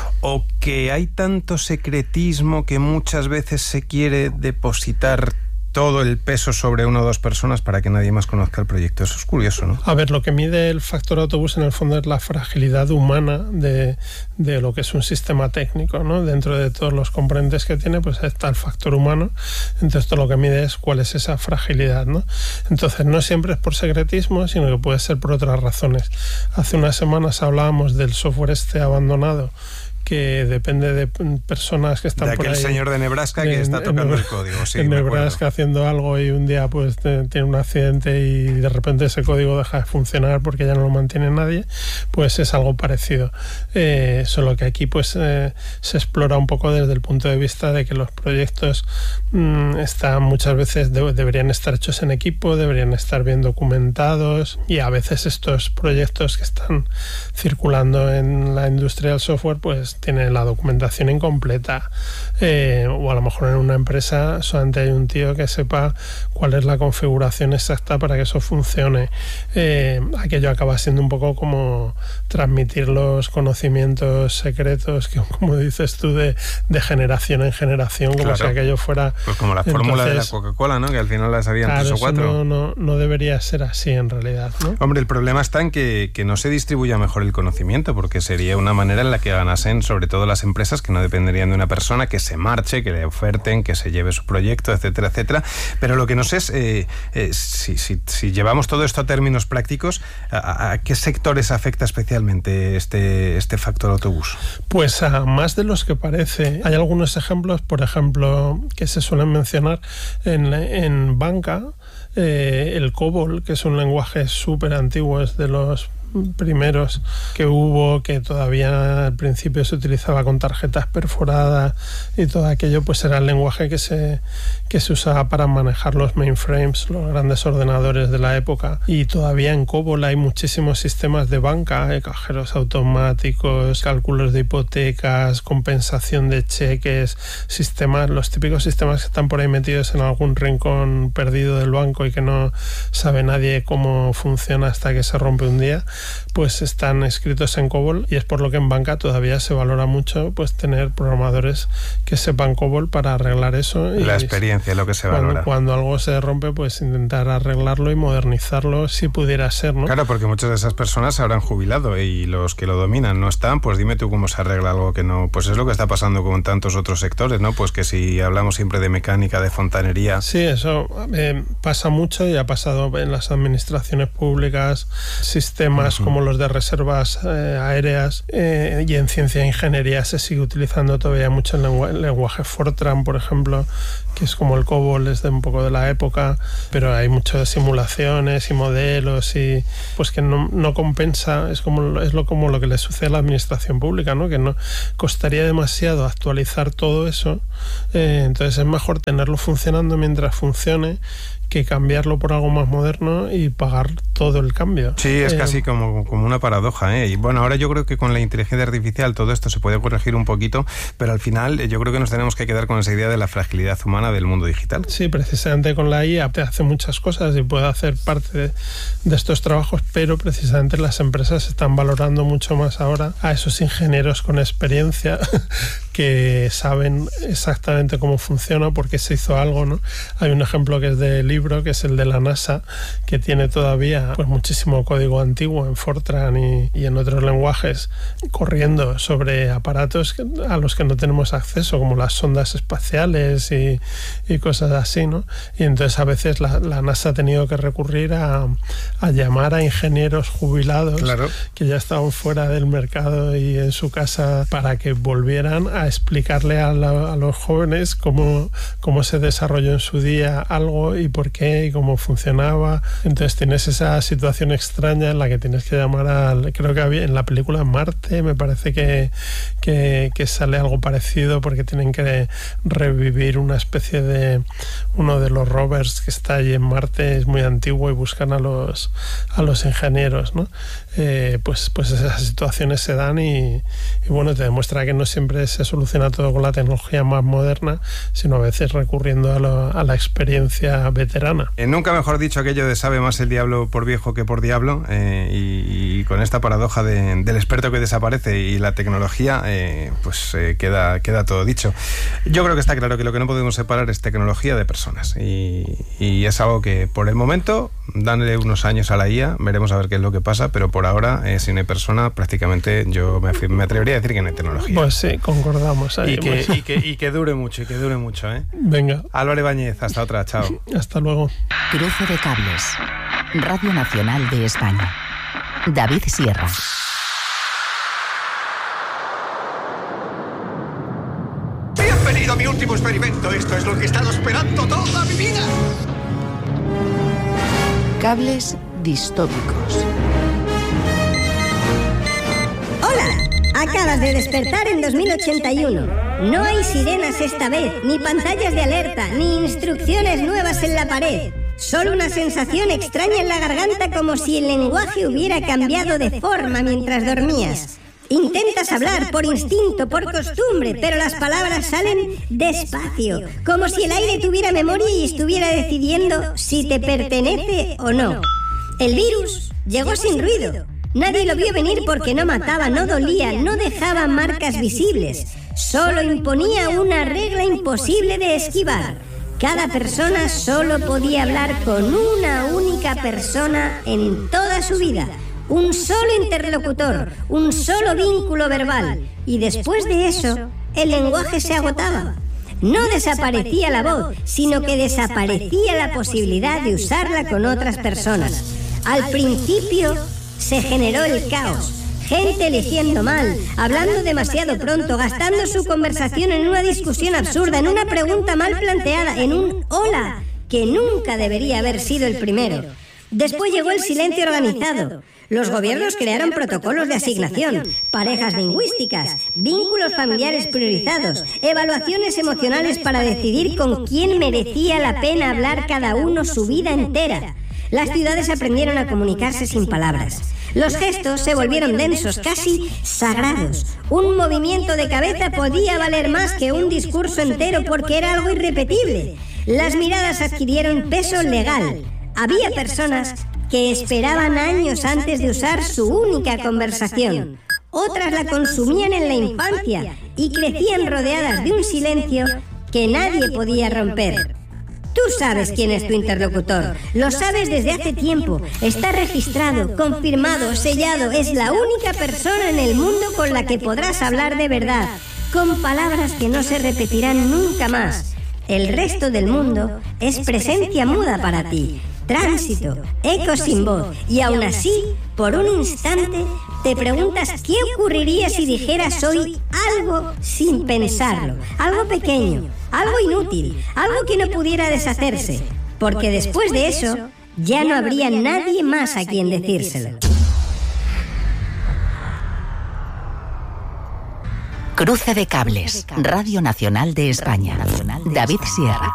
[SPEAKER 15] o que hay tanto secretismo que muchas veces se quiere depositar todo el peso sobre una o dos personas para que nadie más conozca el proyecto? Eso es curioso, ¿no?
[SPEAKER 21] A ver, lo que mide el factor autobús en el fondo es la fragilidad humana de, de lo que es un sistema técnico, ¿no? Dentro de todos los componentes que tiene, pues está el factor humano. Entonces todo lo que mide es cuál es esa fragilidad, ¿no? Entonces no siempre es por secretismo, sino que puede ser por otras razones. Hace unas semanas hablábamos del software este abandonado, que depende de personas que están
[SPEAKER 15] de
[SPEAKER 21] por ahí.
[SPEAKER 15] De aquel señor de Nebraska que en, está tocando
[SPEAKER 21] en,
[SPEAKER 15] el código, sí,
[SPEAKER 21] en Nebraska haciendo algo y un día pues tiene un accidente y de repente ese código deja de funcionar porque ya no lo mantiene nadie, pues es algo parecido. Eh, solo que aquí pues eh, se explora un poco desde el punto de vista de que los proyectos mmm, están muchas veces, de, deberían estar hechos en equipo, deberían estar bien documentados, y a veces estos proyectos que están circulando en la industria del software pues tiene la documentación incompleta, eh, o a lo mejor en una empresa solamente hay un tío que sepa cuál es la configuración exacta para que eso funcione. Eh, aquello acaba siendo un poco como transmitir los conocimientos secretos, que como dices tú, de, de generación en generación, como claro, si aquello fuera...
[SPEAKER 15] Pues como la fórmula de la Coca-Cola, ¿no? Que al final la sabían
[SPEAKER 21] claro,
[SPEAKER 15] tres o cuatro.
[SPEAKER 21] No, no, no debería ser así en realidad, ¿no?
[SPEAKER 15] Hombre, el problema está en que, que no se distribuya mejor el conocimiento, porque sería una manera en la que ganasen sobre todo las empresas, que no dependerían de una persona, que se marche, que le oferten, que se lleve su proyecto, etcétera, etcétera. Pero lo que no sé es eh, eh, si, si, si llevamos todo esto a términos prácticos, ¿a, a qué sectores afecta especialmente este, este factor autobús?
[SPEAKER 21] Pues a más de los que parece. Hay algunos ejemplos, por ejemplo, que se suelen mencionar en, en banca, eh, el COBOL, que es un lenguaje súper antiguo, es de los primeros que hubo, que todavía al principio se utilizaba con tarjetas perforadas y todo aquello, pues era el lenguaje que se, que se usaba para manejar los mainframes, los grandes ordenadores de la época. Y todavía en COBOL hay muchísimos sistemas de banca, eh, cajeros automáticos, cálculos de hipotecas, compensación de cheques, sistemas, los típicos sistemas que están por ahí metidos en algún rincón perdido del banco y que no sabe nadie cómo funciona hasta que se rompe un día, pues están escritos en COBOL, y es por lo que en banca todavía se valora mucho pues tener programadores que sepan COBOL para arreglar eso.
[SPEAKER 15] La y experiencia es lo que se
[SPEAKER 21] cuando,
[SPEAKER 15] valora.
[SPEAKER 21] Cuando algo se rompe, pues intentar arreglarlo y modernizarlo si pudiera ser, ¿no?
[SPEAKER 15] Claro, porque muchas de esas personas se habrán jubilado y los que lo dominan no están, pues dime tú cómo se arregla algo que no... Pues es lo que está pasando con tantos otros sectores, ¿no? Pues que si hablamos siempre de mecánica, de fontanería...
[SPEAKER 21] Sí, eso eh, pasa mucho y ha pasado en las administraciones públicas, sistemas como los de reservas eh, aéreas, eh, y en ciencia e ingeniería se sigue utilizando todavía mucho el, lengu- el lenguaje Fortran, por ejemplo, que es como el COBOL, es de un poco de la época, pero hay muchas simulaciones y modelos y pues que no, no compensa, es como es lo como lo que le sucede a la administración pública, ¿no? Que no costaría demasiado actualizar todo eso, eh, entonces es mejor tenerlo funcionando mientras funcione que cambiarlo por algo más moderno y pagar todo el cambio.
[SPEAKER 15] Sí, es
[SPEAKER 21] eh,
[SPEAKER 15] casi como, como una paradoja, ¿eh? Y bueno, ahora yo creo que con la inteligencia artificial todo esto se puede corregir un poquito, pero al final yo creo que nos tenemos que quedar con esa idea de la fragilidad humana del mundo digital.
[SPEAKER 21] Sí, precisamente con la I A te hace muchas cosas y puede hacer parte de, de estos trabajos, pero precisamente las empresas están valorando mucho más ahora a esos ingenieros con experiencia que saben exactamente cómo funciona, por qué se hizo algo, ¿no? Hay un ejemplo que es de libro, que es el de la NASA, que tiene todavía pues muchísimo código antiguo en Fortran y, y en otros lenguajes corriendo sobre aparatos a los que no tenemos acceso, como las sondas espaciales y, y cosas así, ¿no? Y entonces a veces la, la NASA ha tenido que recurrir a, a llamar a ingenieros jubilados, claro, que ya estaban fuera del mercado y en su casa, para que volvieran a explicarle a, la, a los jóvenes cómo, cómo se desarrolló en su día algo y por qué y cómo funcionaba. Entonces tienes esa situación extraña en la que tienes que llamar al... Creo que había en la película Marte, me parece que, que, que sale algo parecido, porque tienen que revivir una especie especie de uno de los rovers que está allí en Marte, es muy antiguo y buscan a los a los ingenieros, ¿no? Eh, pues, pues esas situaciones se dan y, y bueno, te demuestra que no siempre se soluciona todo con la tecnología más moderna, sino a veces recurriendo a, lo, a la experiencia veterana.
[SPEAKER 15] Eh, nunca mejor dicho aquello de sabe más el diablo por viejo que por diablo, eh, y, y con esta paradoja de, del experto que desaparece y la tecnología, eh, pues eh, queda, queda todo dicho. Yo creo que está claro que lo que no podemos separar es tecnología de personas y, y es algo que por el momento, danle unos años a la I A, veremos a ver qué es lo que pasa, pero por ahora, eh, si no hay persona, prácticamente yo me, me atrevería a decir que no hay tecnología.
[SPEAKER 21] Pues sí, concordamos ahí.
[SPEAKER 15] Y que, y, que, y que dure mucho, y que dure mucho, ¿eh?
[SPEAKER 21] Venga.
[SPEAKER 15] Álvaro Ibáñez, hasta otra, chao.
[SPEAKER 21] Hasta luego.
[SPEAKER 2] Cruce de cables. Radio Nacional de España. David Sierra.
[SPEAKER 5] Bienvenido a mi último experimento. Esto es lo que he estado esperando toda mi vida.
[SPEAKER 6] Cables distópicos.
[SPEAKER 23] Hola, acabas de despertar en dos mil ochenta y uno. No hay sirenas esta vez, ni pantallas de alerta, ni instrucciones nuevas en la pared. Solo una sensación extraña en la garganta, como si el lenguaje hubiera cambiado de forma mientras dormías. Intentas hablar por instinto, por costumbre, pero las palabras salen despacio, como si el aire tuviera memoria y estuviera decidiendo si te pertenece o no. El virus llegó sin ruido. Nadie lo vio venir porque no mataba, no dolía, no dejaba marcas visibles. Solo imponía una regla imposible de esquivar. Cada persona solo podía hablar con una única persona en toda su vida. Un solo interlocutor, un solo vínculo verbal. Y después de eso, el lenguaje se agotaba. No desaparecía la voz, sino que desaparecía la posibilidad de usarla con otras personas. Al principio se generó el caos. Gente eligiendo mal, hablando demasiado pronto, gastando su conversación en una discusión absurda, en una pregunta mal planteada, en un hola, que nunca debería haber sido el primero. Después llegó el silencio organizado. Los gobiernos crearon protocolos de asignación, parejas lingüísticas, vínculos familiares priorizados, evaluaciones emocionales para decidir con quién merecía la pena hablar cada uno su vida entera. Las ciudades aprendieron a comunicarse sin palabras. Los gestos se volvieron densos, casi sagrados. Un movimiento de cabeza podía valer más que un discurso entero porque era algo irrepetible. Las miradas adquirieron peso legal. Había personas que esperaban años antes de usar su única conversación. Otras la consumían en la infancia y crecían rodeadas de un silencio que nadie podía romper. Tú sabes quién es tu interlocutor, lo sabes desde hace tiempo, está registrado, confirmado, sellado, es la única persona en el mundo con la que podrás hablar de verdad, con palabras que no se repetirán nunca más. El resto del mundo es presencia muda para ti, tránsito, eco sin voz, y aún así, por un instante, te preguntas qué ocurriría si dijeras hoy algo sin pensarlo, algo pequeño, algo inútil, algo que no pudiera deshacerse, porque después de eso ya no habría nadie más a quien decírselo.
[SPEAKER 2] Cruce de cables, Radio Nacional de España. David Sierra.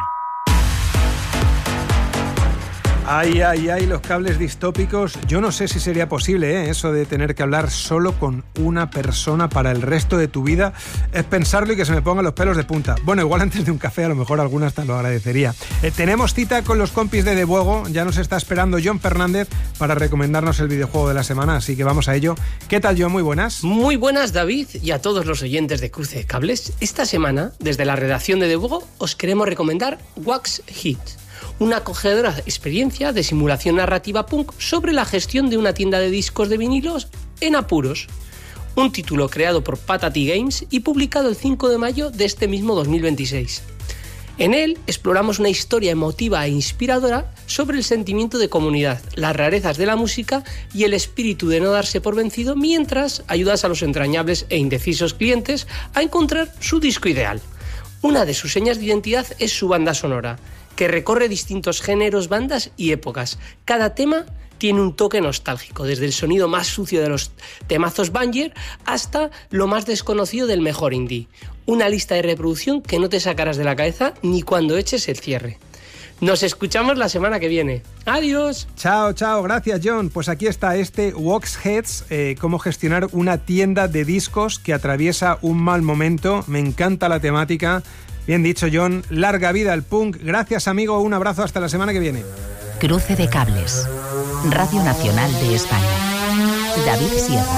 [SPEAKER 15] Ay, ay, ay, los cables distópicos. Yo no sé si sería posible, ¿eh? Eso de tener que hablar solo con una persona para el resto de tu vida. Es pensarlo y que se me pongan los pelos de punta. Bueno, igual antes de un café a lo mejor alguna hasta lo agradecería. Eh, tenemos cita con los compis de De Buego. Ya nos está esperando John Fernández para recomendarnos el videojuego de la semana, así que vamos a ello. ¿Qué tal, John? Muy buenas.
[SPEAKER 24] Muy buenas, David, y a todos los oyentes de Cruce de Cables. Esta semana, desde la redacción de De Buego, os queremos recomendar Wax Hit, una acogedora experiencia de simulación narrativa punk sobre la gestión de una tienda de discos de vinilos en apuros. Un título creado por Patati Games y publicado el cinco de mayo de este mismo dos mil veintiséis. En él exploramos una historia emotiva e inspiradora sobre el sentimiento de comunidad, las rarezas de la música y el espíritu de no darse por vencido mientras ayudas a los entrañables e indecisos clientes a encontrar su disco ideal. Una de sus señas de identidad es su banda sonora, que recorre distintos géneros, bandas y épocas. Cada tema tiene un toque nostálgico, desde el sonido más sucio de los temazos banger hasta lo más desconocido del mejor indie. Una lista de reproducción que no te sacarás de la cabeza ni cuando eches el cierre. Nos escuchamos la semana que viene. ¡Adiós!
[SPEAKER 15] Chao, chao. Gracias, John. Pues aquí está este Waxheads, eh, cómo gestionar una tienda de discos que atraviesa un mal momento. Me encanta la temática. Bien dicho, John. Larga vida al punk. Gracias, amigo. Un abrazo hasta la semana que viene.
[SPEAKER 2] Cruce de cables. Radio Nacional de España. David Sierra.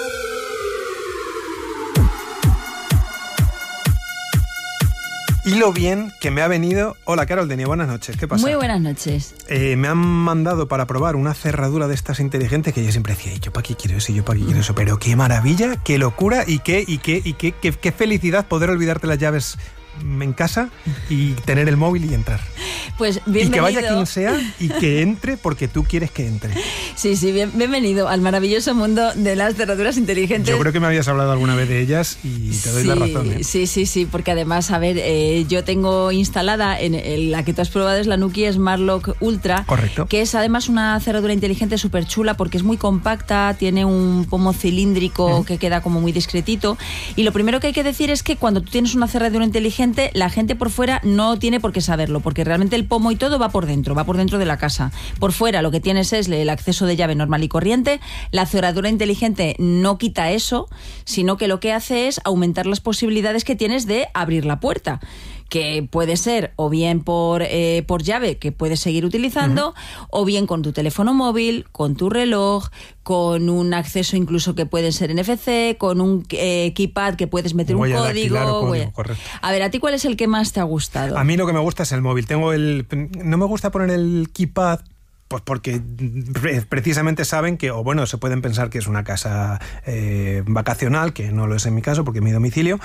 [SPEAKER 15] Y lo bien que me ha venido... Hola, Carol Denia, buenas noches. ¿Qué pasa?
[SPEAKER 1] Muy buenas noches.
[SPEAKER 15] Eh, me han mandado para probar una cerradura de estas inteligentes que yo siempre decía, ¿y yo para qué quiero eso? ¿Y yo para qué quiero eso? Pero qué maravilla, qué locura y qué, y qué, y qué, qué, qué felicidad poder olvidarte las llaves en casa y tener el móvil y entrar.
[SPEAKER 1] Pues bienvenido.
[SPEAKER 15] Y que vaya quien sea y que entre porque tú quieres que entre.
[SPEAKER 1] Sí, sí, bien, bienvenido al maravilloso mundo de las cerraduras inteligentes.
[SPEAKER 15] Yo creo que me habías hablado alguna vez de ellas y te doy
[SPEAKER 1] sí,
[SPEAKER 15] la razón. ¿eh?
[SPEAKER 1] Sí, sí, sí, porque además, a ver, eh, yo tengo instalada, en, en la que tú has probado es la Nuki Smart Lock Ultra.
[SPEAKER 15] Correcto.
[SPEAKER 1] Que es además una cerradura inteligente súper chula porque es muy compacta, tiene un pomo cilíndrico uh-huh. que queda como muy discretito. Y lo primero que hay que decir es que cuando tú tienes una cerradura inteligente, la gente por fuera no tiene por qué saberlo, porque realmente el pomo y todo va por dentro, va por dentro de la casa. Por fuera lo que tienes es el acceso de llave normal y corriente. La cerradura inteligente no quita eso, sino que lo que hace es aumentar las posibilidades que tienes de abrir la puerta, que puede ser o bien por, eh, por llave, que puedes seguir utilizando, uh-huh. o bien con tu teléfono móvil, con tu reloj, con un acceso incluso que puede ser N F C, con un eh, keypad que puedes meter
[SPEAKER 15] Voy
[SPEAKER 1] un
[SPEAKER 15] a
[SPEAKER 1] código.
[SPEAKER 15] código
[SPEAKER 1] Voy a...
[SPEAKER 15] correcto.
[SPEAKER 1] a ver, ¿a ti cuál es el que más te ha gustado?
[SPEAKER 15] A mí lo que me gusta es el móvil. Tengo el... No me gusta poner el keypad pues porque precisamente saben que, o bueno, se pueden pensar que es una casa eh, vacacional, que no lo es en mi caso porque es mi domicilio,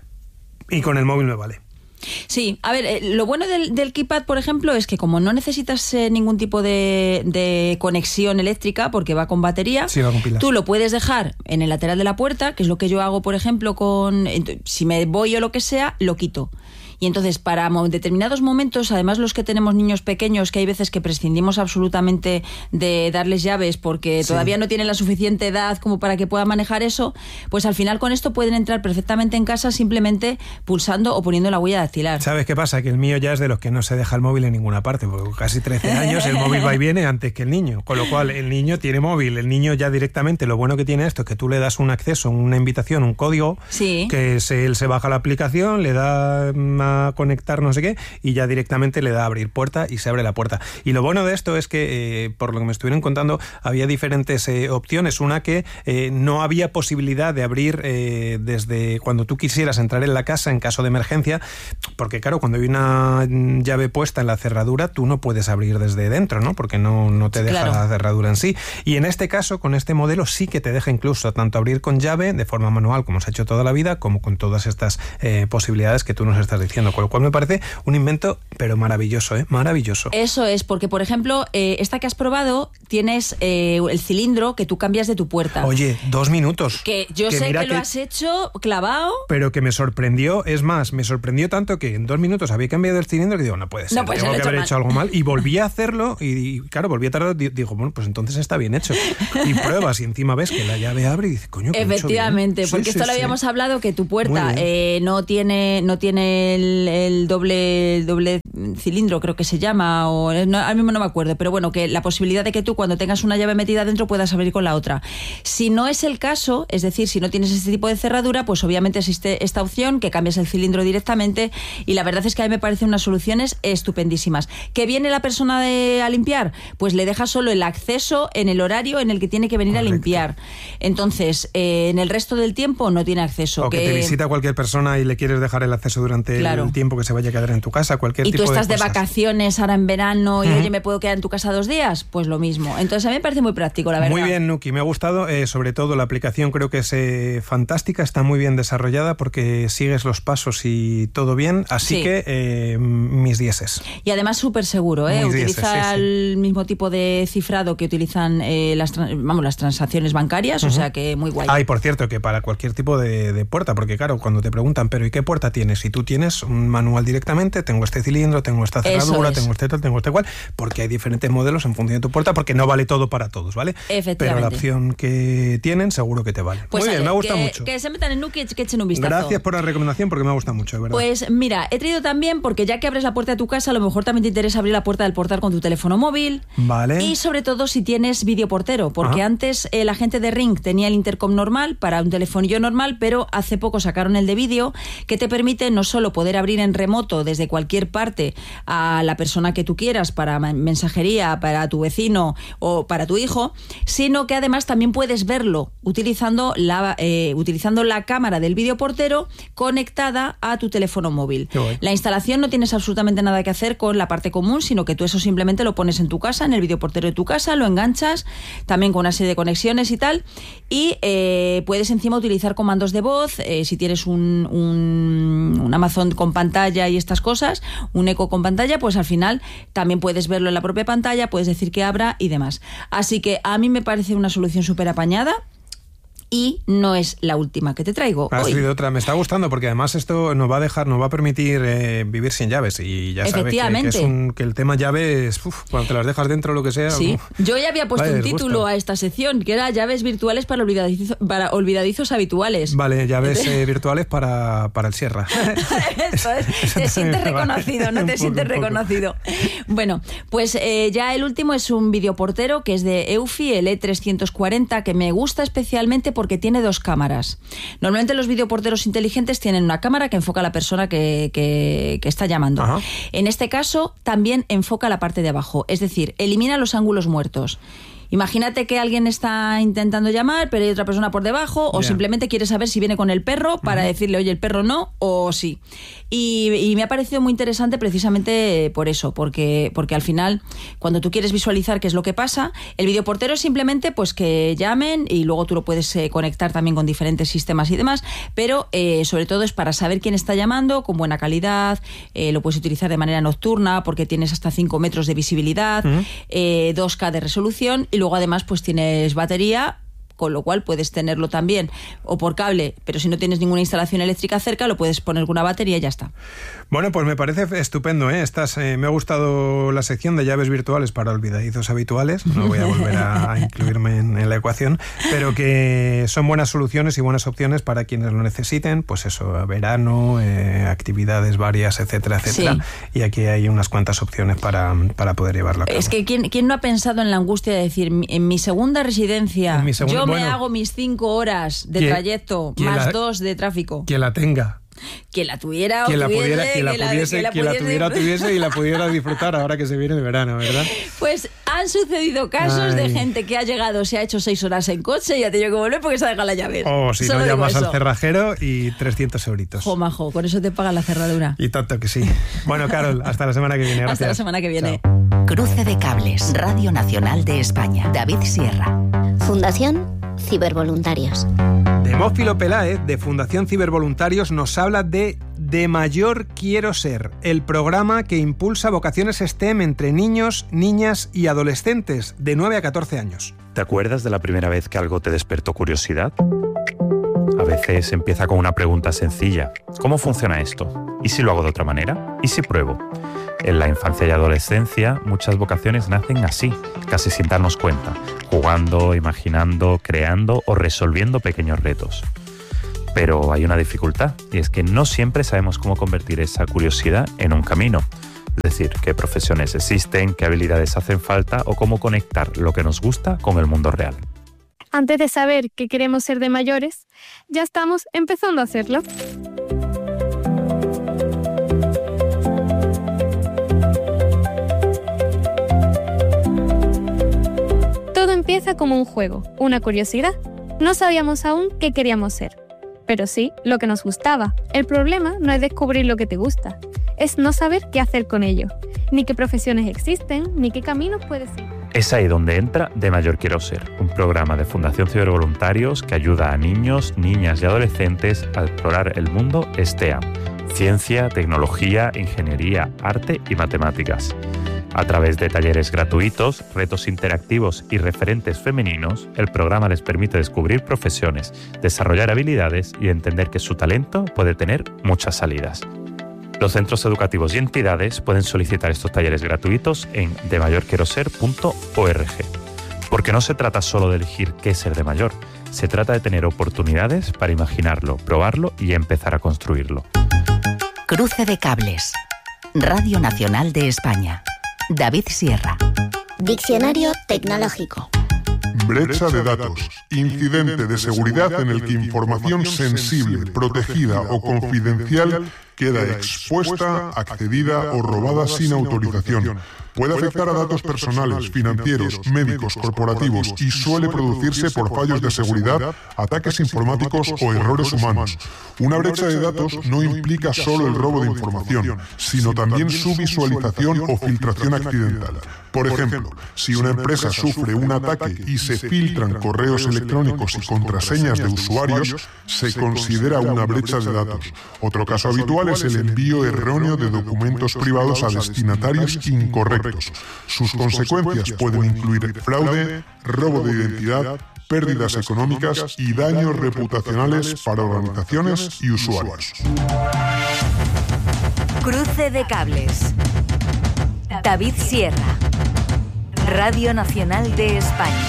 [SPEAKER 15] y con el móvil me vale.
[SPEAKER 1] Sí, a ver, eh, lo bueno del, del keypad, por ejemplo, es que como no necesitas eh, ningún tipo de, de conexión eléctrica, porque va con batería,
[SPEAKER 15] sí, va con pilas.
[SPEAKER 1] Tú lo puedes dejar en el lateral de la puerta, que es lo que yo hago, por ejemplo, con si me voy o lo que sea, lo quito. Y entonces, para determinados momentos, además los que tenemos niños pequeños, que hay veces que prescindimos absolutamente de darles llaves porque sí. todavía no tienen la suficiente edad como para que puedan manejar eso, pues al final con esto pueden entrar perfectamente en casa simplemente pulsando o poniendo la huella dactilar.
[SPEAKER 15] ¿Sabes qué pasa? Que el mío ya es de los que no se deja el móvil en ninguna parte, porque casi trece años el móvil va y viene antes que el niño, con lo cual el niño tiene móvil, el niño ya directamente, lo bueno que tiene esto es que tú le das un acceso, una invitación, un código,
[SPEAKER 1] sí.
[SPEAKER 15] que se, él se baja la aplicación, le da a conectar no sé qué y ya directamente le da a abrir puerta y se abre la puerta. Y lo bueno de esto es que, eh, por lo que me estuvieron contando, había diferentes eh, opciones. Una que eh, no había posibilidad de abrir eh, desde cuando tú quisieras entrar en la casa en caso de emergencia, porque claro, cuando hay una llave puesta en la cerradura, tú no puedes abrir desde dentro, ¿no? Porque no, no te deja claro. la cerradura en sí. Y en este caso, con este modelo, sí que te deja incluso tanto abrir con llave, de forma manual, como se ha hecho toda la vida, como con todas estas eh, posibilidades que tú nos estás diciendo. Con lo cual me parece un invento, pero maravilloso, ¿eh? Maravilloso.
[SPEAKER 1] Eso es, porque por ejemplo, eh, esta que has probado, tienes eh, el cilindro que tú cambias de tu puerta.
[SPEAKER 15] Oye, dos minutos.
[SPEAKER 1] Que yo que sé que, que lo has hecho clavado.
[SPEAKER 15] Pero que me sorprendió, es más, me sorprendió tanto que en dos minutos había cambiado el cilindro y digo, no puede ser,
[SPEAKER 1] no puede
[SPEAKER 15] tengo
[SPEAKER 1] ser,
[SPEAKER 15] que haber
[SPEAKER 1] hecho,
[SPEAKER 15] hecho algo mal. Y volví a hacerlo y, y claro, volví a tardar, digo, bueno, pues entonces está bien hecho. Y pruebas y encima ves que la llave abre y dices, coño, que
[SPEAKER 1] efectivamente,
[SPEAKER 15] he hecho bien.
[SPEAKER 1] porque
[SPEAKER 15] Sí,
[SPEAKER 1] esto
[SPEAKER 15] sí,
[SPEAKER 1] lo
[SPEAKER 15] sí.
[SPEAKER 1] habíamos hablado, que tu puerta eh, no tiene no tiene el, el doble el doble cilindro, creo que se llama, o no, ahora mismo no me acuerdo, pero bueno, que la posibilidad de que tú cuando tengas una llave metida dentro puedas abrir con la otra. Si no es el caso, es decir, si no tienes este tipo de cerradura, pues obviamente existe esta opción, que cambias el cilindro directamente, y la verdad es que a mí me parecen unas soluciones estupendísimas. ¿Que viene la persona de, a limpiar? Pues le deja solo el acceso en el horario en el que tiene que venir Correcto. a limpiar. Entonces, eh, en el resto del tiempo no tiene acceso.
[SPEAKER 15] O que, que te visita cualquier persona y le quieres dejar el acceso durante claro. el tiempo que se vaya a quedar en tu casa, cualquier
[SPEAKER 1] y
[SPEAKER 15] tipo de
[SPEAKER 1] tú estás de,
[SPEAKER 15] de
[SPEAKER 1] vacaciones ahora en verano y
[SPEAKER 15] uh-huh.
[SPEAKER 1] oye, ¿me puedo quedar en tu casa dos días? Pues lo mismo. Entonces a mí me parece muy práctico, la verdad.
[SPEAKER 15] Muy bien, Nuki, me ha gustado, eh, sobre todo la aplicación creo que es eh, fantástica, está muy bien desarrollada porque sigues los pasos y todo bien, así sí. que eh, mis dieces.
[SPEAKER 1] Y además súper seguro, ¿eh?
[SPEAKER 15] Muy
[SPEAKER 1] Utiliza
[SPEAKER 15] dieces, sí,
[SPEAKER 1] el
[SPEAKER 15] sí.
[SPEAKER 1] mismo tipo de cifrado que utilizan eh, las, vamos, las transacciones bancarias, uh-huh. o sea que muy guay.
[SPEAKER 15] Ah, y por cierto, que para cualquier tipo de, de puerta, porque claro, cuando te preguntan, pero ¿y qué puerta tienes? Si tú tienes un manual directamente, tengo este cilindro, tengo esta cerradura, tengo este tal, tengo este cual, porque hay diferentes modelos en función de tu puerta, porque no vale todo para todos, ¿vale? Pero la opción que tienen seguro que te vale.
[SPEAKER 1] Pues
[SPEAKER 15] Muy
[SPEAKER 1] ale,
[SPEAKER 15] bien, me ha gustado
[SPEAKER 1] que,
[SPEAKER 15] mucho.
[SPEAKER 1] Que se metan en Nuki y que echen un vistazo.
[SPEAKER 15] Gracias por la recomendación, porque me ha gustado mucho, de verdad.
[SPEAKER 1] Pues mira, he traído también, porque ya que abres la puerta de tu casa, a lo mejor también te interesa abrir la puerta del portal con tu teléfono móvil.
[SPEAKER 15] Vale.
[SPEAKER 1] Y sobre todo si tienes videoportero, porque Ajá. antes eh, la gente de Ring tenía el intercom normal para un telefonillo normal, pero hace poco sacaron el de vídeo, que te permite no solo poder abrir en remoto desde cualquier parte a la persona que tú quieras para mensajería, para tu vecino o para tu hijo, sino que además también puedes verlo utilizando la, eh, utilizando la cámara del videoportero conectada a tu teléfono móvil. La instalación no tienes absolutamente nada que hacer con la parte común, sino que tú eso simplemente lo pones en tu casa, en el videoportero de tu casa, lo enganchas también con una serie de conexiones y tal, y eh, puedes encima utilizar comandos de voz, eh, si tienes un, un, un Amazon con pantalla y estas cosas, un Echo con pantalla, pues al final también puedes verlo en la propia pantalla, puedes decir que abra y demás. Así que a mí me parece una solución súper apañada. Y no es la última que te traigo
[SPEAKER 15] ha
[SPEAKER 1] hoy.
[SPEAKER 15] sido otra. Me está gustando porque además esto nos va a dejar, nos va a permitir eh, vivir sin llaves, y ya sabes que, que, es un, que el tema llaves, uf, cuando te las dejas dentro o lo que sea.
[SPEAKER 1] Sí,
[SPEAKER 15] uf,
[SPEAKER 1] yo ya había puesto
[SPEAKER 15] vale,
[SPEAKER 1] un título
[SPEAKER 15] gusta.
[SPEAKER 1] a esta sección, que era llaves virtuales para, olvidadizo, para olvidadizos habituales.
[SPEAKER 15] Vale, llaves eh, virtuales para, para el Sierra.
[SPEAKER 1] Eso es, eso te sientes reconocido, no te poco, sientes reconocido. Bueno, pues eh, ya el último es un videoportero que es de Eufy, el E trescientos cuarenta, que me gusta especialmente porque tiene dos cámaras. Normalmente los videoporteros inteligentes tienen una cámara que enfoca a la persona que, que, que está llamando. Ajá. En este caso también enfoca la parte de abajo, es decir, elimina los ángulos muertos. Imagínate que alguien está intentando llamar, pero hay otra persona por debajo, o yeah. simplemente quiere saber si viene con el perro para uh-huh. decirle, oye, el perro no, o sí. Y, y me ha parecido muy interesante precisamente por eso, porque, porque al final, cuando tú quieres visualizar qué es lo que pasa, el videoportero es simplemente pues que llamen, y luego tú lo puedes eh, conectar también con diferentes sistemas y demás, pero eh, sobre todo es para saber quién está llamando con buena calidad, eh, lo puedes utilizar de manera nocturna porque tienes hasta cinco metros de visibilidad, uh-huh. eh, dos K de resolución, y luego además pues tienes batería, con lo cual puedes tenerlo también o por cable, pero si no tienes ninguna instalación eléctrica cerca, lo puedes poner con una batería y ya está.
[SPEAKER 15] Bueno, pues me parece estupendo, ¿eh? Estás, eh, me ha gustado la sección de llaves virtuales para olvidadizos habituales, no voy a volver a, a incluirme en, en la ecuación, pero que son buenas soluciones y buenas opciones para quienes lo necesiten, pues eso, verano, eh, actividades varias, etcétera, etcétera, sí. Y aquí hay unas cuantas opciones para, para poder llevarlo a cabo.
[SPEAKER 1] Es que ¿quién, quién no ha pensado en la angustia de decir, en mi segunda residencia, en mi segunda, yo me bueno, hago mis cinco horas de ¿quién, trayecto, ¿quién más la, dos de tráfico?
[SPEAKER 15] Quien la tenga.
[SPEAKER 1] Que la tuviera o
[SPEAKER 15] que la
[SPEAKER 1] tuviese,
[SPEAKER 15] pudiera, que la
[SPEAKER 1] que
[SPEAKER 15] pudiese,
[SPEAKER 1] la, que la,
[SPEAKER 15] que la tuviera, tuviese y la pudiera disfrutar ahora que se viene de verano, ¿verdad?
[SPEAKER 1] Pues han sucedido casos Ay. de gente que ha llegado, se ha hecho seis horas en coche y ha tenido que volver porque se ha dejado la llave.
[SPEAKER 15] O si Solo no, llamas eso. al cerrajero y trescientos euritos.
[SPEAKER 1] Jo, majo, con eso te pagan la cerradura.
[SPEAKER 15] Y tanto que sí. Bueno, Carol, hasta la semana que viene. Gracias.
[SPEAKER 1] Hasta la semana que viene.
[SPEAKER 2] Chao. Cruce de cables. Radio Nacional de España. David Sierra.
[SPEAKER 23] Fundación Cibervoluntarios.
[SPEAKER 15] Demófilo Peláez, de Fundación Cibervoluntarios, nos habla de De Mayor Quiero Ser, el programa que impulsa vocaciones STEM entre niños, niñas y adolescentes de nueve a catorce años.
[SPEAKER 4] ¿Te acuerdas de la primera vez que algo te despertó curiosidad? A veces empieza con una pregunta sencilla. ¿Cómo funciona esto? ¿Y si lo hago de otra manera? ¿Y si pruebo? En la infancia y adolescencia, muchas vocaciones nacen así, casi sin darnos cuenta, jugando, imaginando, creando o resolviendo pequeños retos. Pero hay una dificultad, y es que no siempre sabemos cómo convertir esa curiosidad en un camino. Es decir, qué profesiones existen, qué habilidades hacen falta o cómo conectar lo que nos gusta con el mundo real.
[SPEAKER 7] Antes de saber qué queremos ser de mayores, ya estamos empezando a hacerlo. Todo empieza como un juego, una curiosidad. No sabíamos aún qué queríamos ser, pero sí lo que nos gustaba. El problema no es descubrir lo que te gusta, es no saber qué hacer con ello, ni qué profesiones existen, ni qué caminos puedes ir.
[SPEAKER 4] Es ahí donde entra De Mayor Quiero Ser, un programa de Fundación Cibervoluntarios que ayuda a niños, niñas y adolescentes a explorar el mundo STEAM, ciencia, tecnología, ingeniería, arte y matemáticas. A través de talleres gratuitos, retos interactivos y referentes femeninos, el programa les permite descubrir profesiones, desarrollar habilidades y entender que su talento puede tener muchas salidas. Los centros educativos y entidades pueden solicitar estos talleres gratuitos en de mayor quiero ser punto org. Porque no se trata solo de elegir qué ser de mayor, se trata de tener oportunidades para imaginarlo, probarlo y empezar a construirlo.
[SPEAKER 2] Cruce de cables. Radio Nacional de España. David Sierra.
[SPEAKER 23] Diccionario tecnológico.
[SPEAKER 8] Brecha de datos. Incidente de seguridad en el que información sensible, protegida o confidencial queda expuesta, accedida o robada sin autorización. Puede afectar a datos personales, financieros, médicos, corporativos y suele producirse por fallos de seguridad, ataques informáticos o errores humanos. Una brecha de datos no implica solo el robo de información, sino también su visualización o filtración accidental. Por ejemplo, si una empresa sufre un ataque y se filtran correos electrónicos y contraseñas de usuarios, se considera una brecha de datos. Otro caso habitual es el envío erróneo de documentos privados a destinatarios incorrectos. Sus consecuencias pueden incluir fraude, robo de identidad, pérdidas económicas y daños reputacionales para organizaciones y usuarios.
[SPEAKER 9] Cruce de cables. David Sierra. Radio Nacional de España.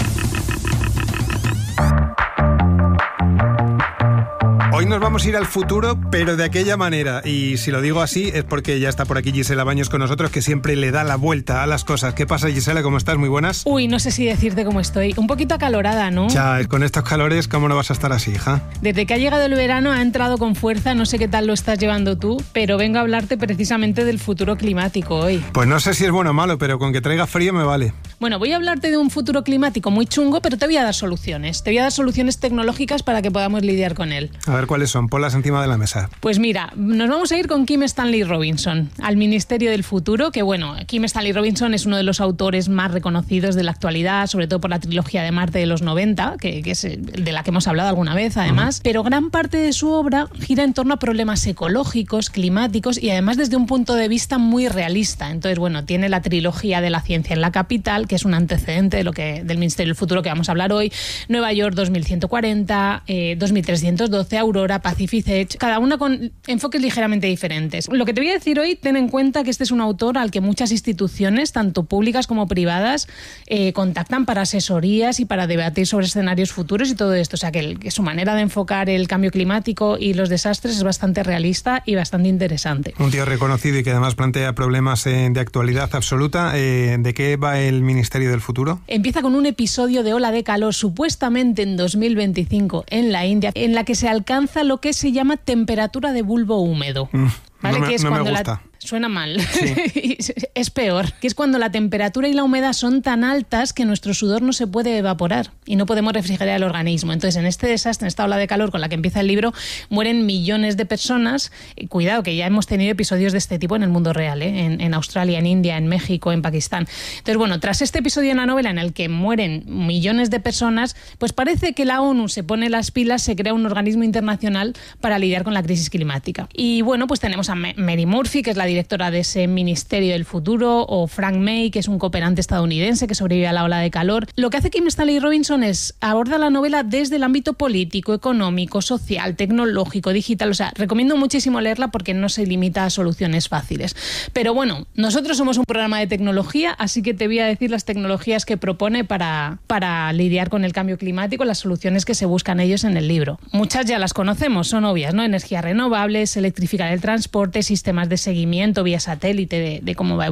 [SPEAKER 15] Hoy nos vamos a ir al futuro, pero de aquella manera. Y si lo digo así es porque ya está por aquí Gisela Baños con nosotros, que siempre le da la vuelta a las cosas. ¿Qué pasa, Gisela? ¿Cómo estás? Muy buenas.
[SPEAKER 11] Uy, no sé si decirte cómo estoy. Un poquito acalorada, ¿no?
[SPEAKER 15] Ya, con estos calores, ¿cómo no vas a estar así, hija?
[SPEAKER 11] Desde que ha llegado el verano ha entrado con fuerza. No sé qué tal lo estás llevando tú, pero vengo a hablarte precisamente del futuro climático hoy.
[SPEAKER 15] Pues no sé si es bueno o malo, pero con que traiga frío me vale.
[SPEAKER 11] Bueno, voy a hablarte de un futuro climático muy chungo, pero te voy a dar soluciones. Te voy a dar soluciones tecnológicas para que podamos lidiar con él.
[SPEAKER 15] A ver cuáles son, ponlas encima de la mesa.
[SPEAKER 11] Pues mira, nos vamos a ir con Kim Stanley Robinson, al Ministerio del Futuro, que bueno, Kim Stanley Robinson es uno de los autores más reconocidos de la actualidad, sobre todo por la trilogía de Marte de los noventa, que, que es de la que hemos hablado alguna vez además, uh-huh. Pero gran parte de su obra gira en torno a problemas ecológicos, climáticos y además desde un punto de vista muy realista. Entonces, bueno, tiene la trilogía de la ciencia en la capital, que es un antecedente de lo que, del Ministerio del Futuro que vamos a hablar hoy, Nueva York dos mil ciento cuarenta, eh, dos mil trescientos doce, Aurora, Pacific Edge, cada una con enfoques ligeramente diferentes. Lo que te voy a decir hoy, ten en cuenta que este es un autor al que muchas instituciones, tanto públicas como privadas, eh, contactan para asesorías y para debatir sobre escenarios futuros y todo esto. O sea, que, el, que su manera de enfocar el cambio climático y los desastres es bastante realista y bastante interesante.
[SPEAKER 15] Un tío reconocido y que además plantea problemas eh, de actualidad absoluta. Eh, ¿De qué va el Ministerio del Futuro?
[SPEAKER 11] Empieza con un episodio de ola de calor, supuestamente en dos mil veinticinco en la India, en la que se alcanza lo que se llama temperatura de bulbo húmedo. Mm, ¿vale?
[SPEAKER 15] No me,
[SPEAKER 11] que es
[SPEAKER 15] no
[SPEAKER 11] cuando
[SPEAKER 15] me gusta.
[SPEAKER 11] La... Suena mal. Sí. Es peor. Que es cuando la temperatura y la humedad son tan altas que nuestro sudor no se puede evaporar y no podemos refrigerar el organismo. Entonces, en este desastre, en esta ola de calor con la que empieza el libro, mueren millones de personas. Y cuidado, que ya hemos tenido episodios de este tipo en el mundo real, ¿eh? en, en Australia, en India, en México, en Pakistán. Entonces, bueno, tras este episodio en la novela en el que mueren millones de personas, pues parece que la ONU se pone las pilas, se crea un organismo internacional para lidiar con la crisis climática. Y bueno, pues tenemos a Mary Murphy, que es la directora de ese Ministerio del Futuro, o Frank May, que es un cooperante estadounidense que sobrevive a la ola de calor. Lo que hace Kim Stanley Robinson es aborda la novela desde el ámbito político, económico, social, tecnológico, digital. O sea, recomiendo muchísimo leerla porque no se limita a soluciones fáciles. Pero bueno, nosotros somos un programa de tecnología, así que te voy a decir las tecnologías que propone para, para lidiar con el cambio climático, las soluciones que se buscan ellos en el libro. Muchas ya las conocemos, son obvias, ¿no? Energías renovables, electrificar el transporte, sistemas de seguimiento vía satélite de, de cómo va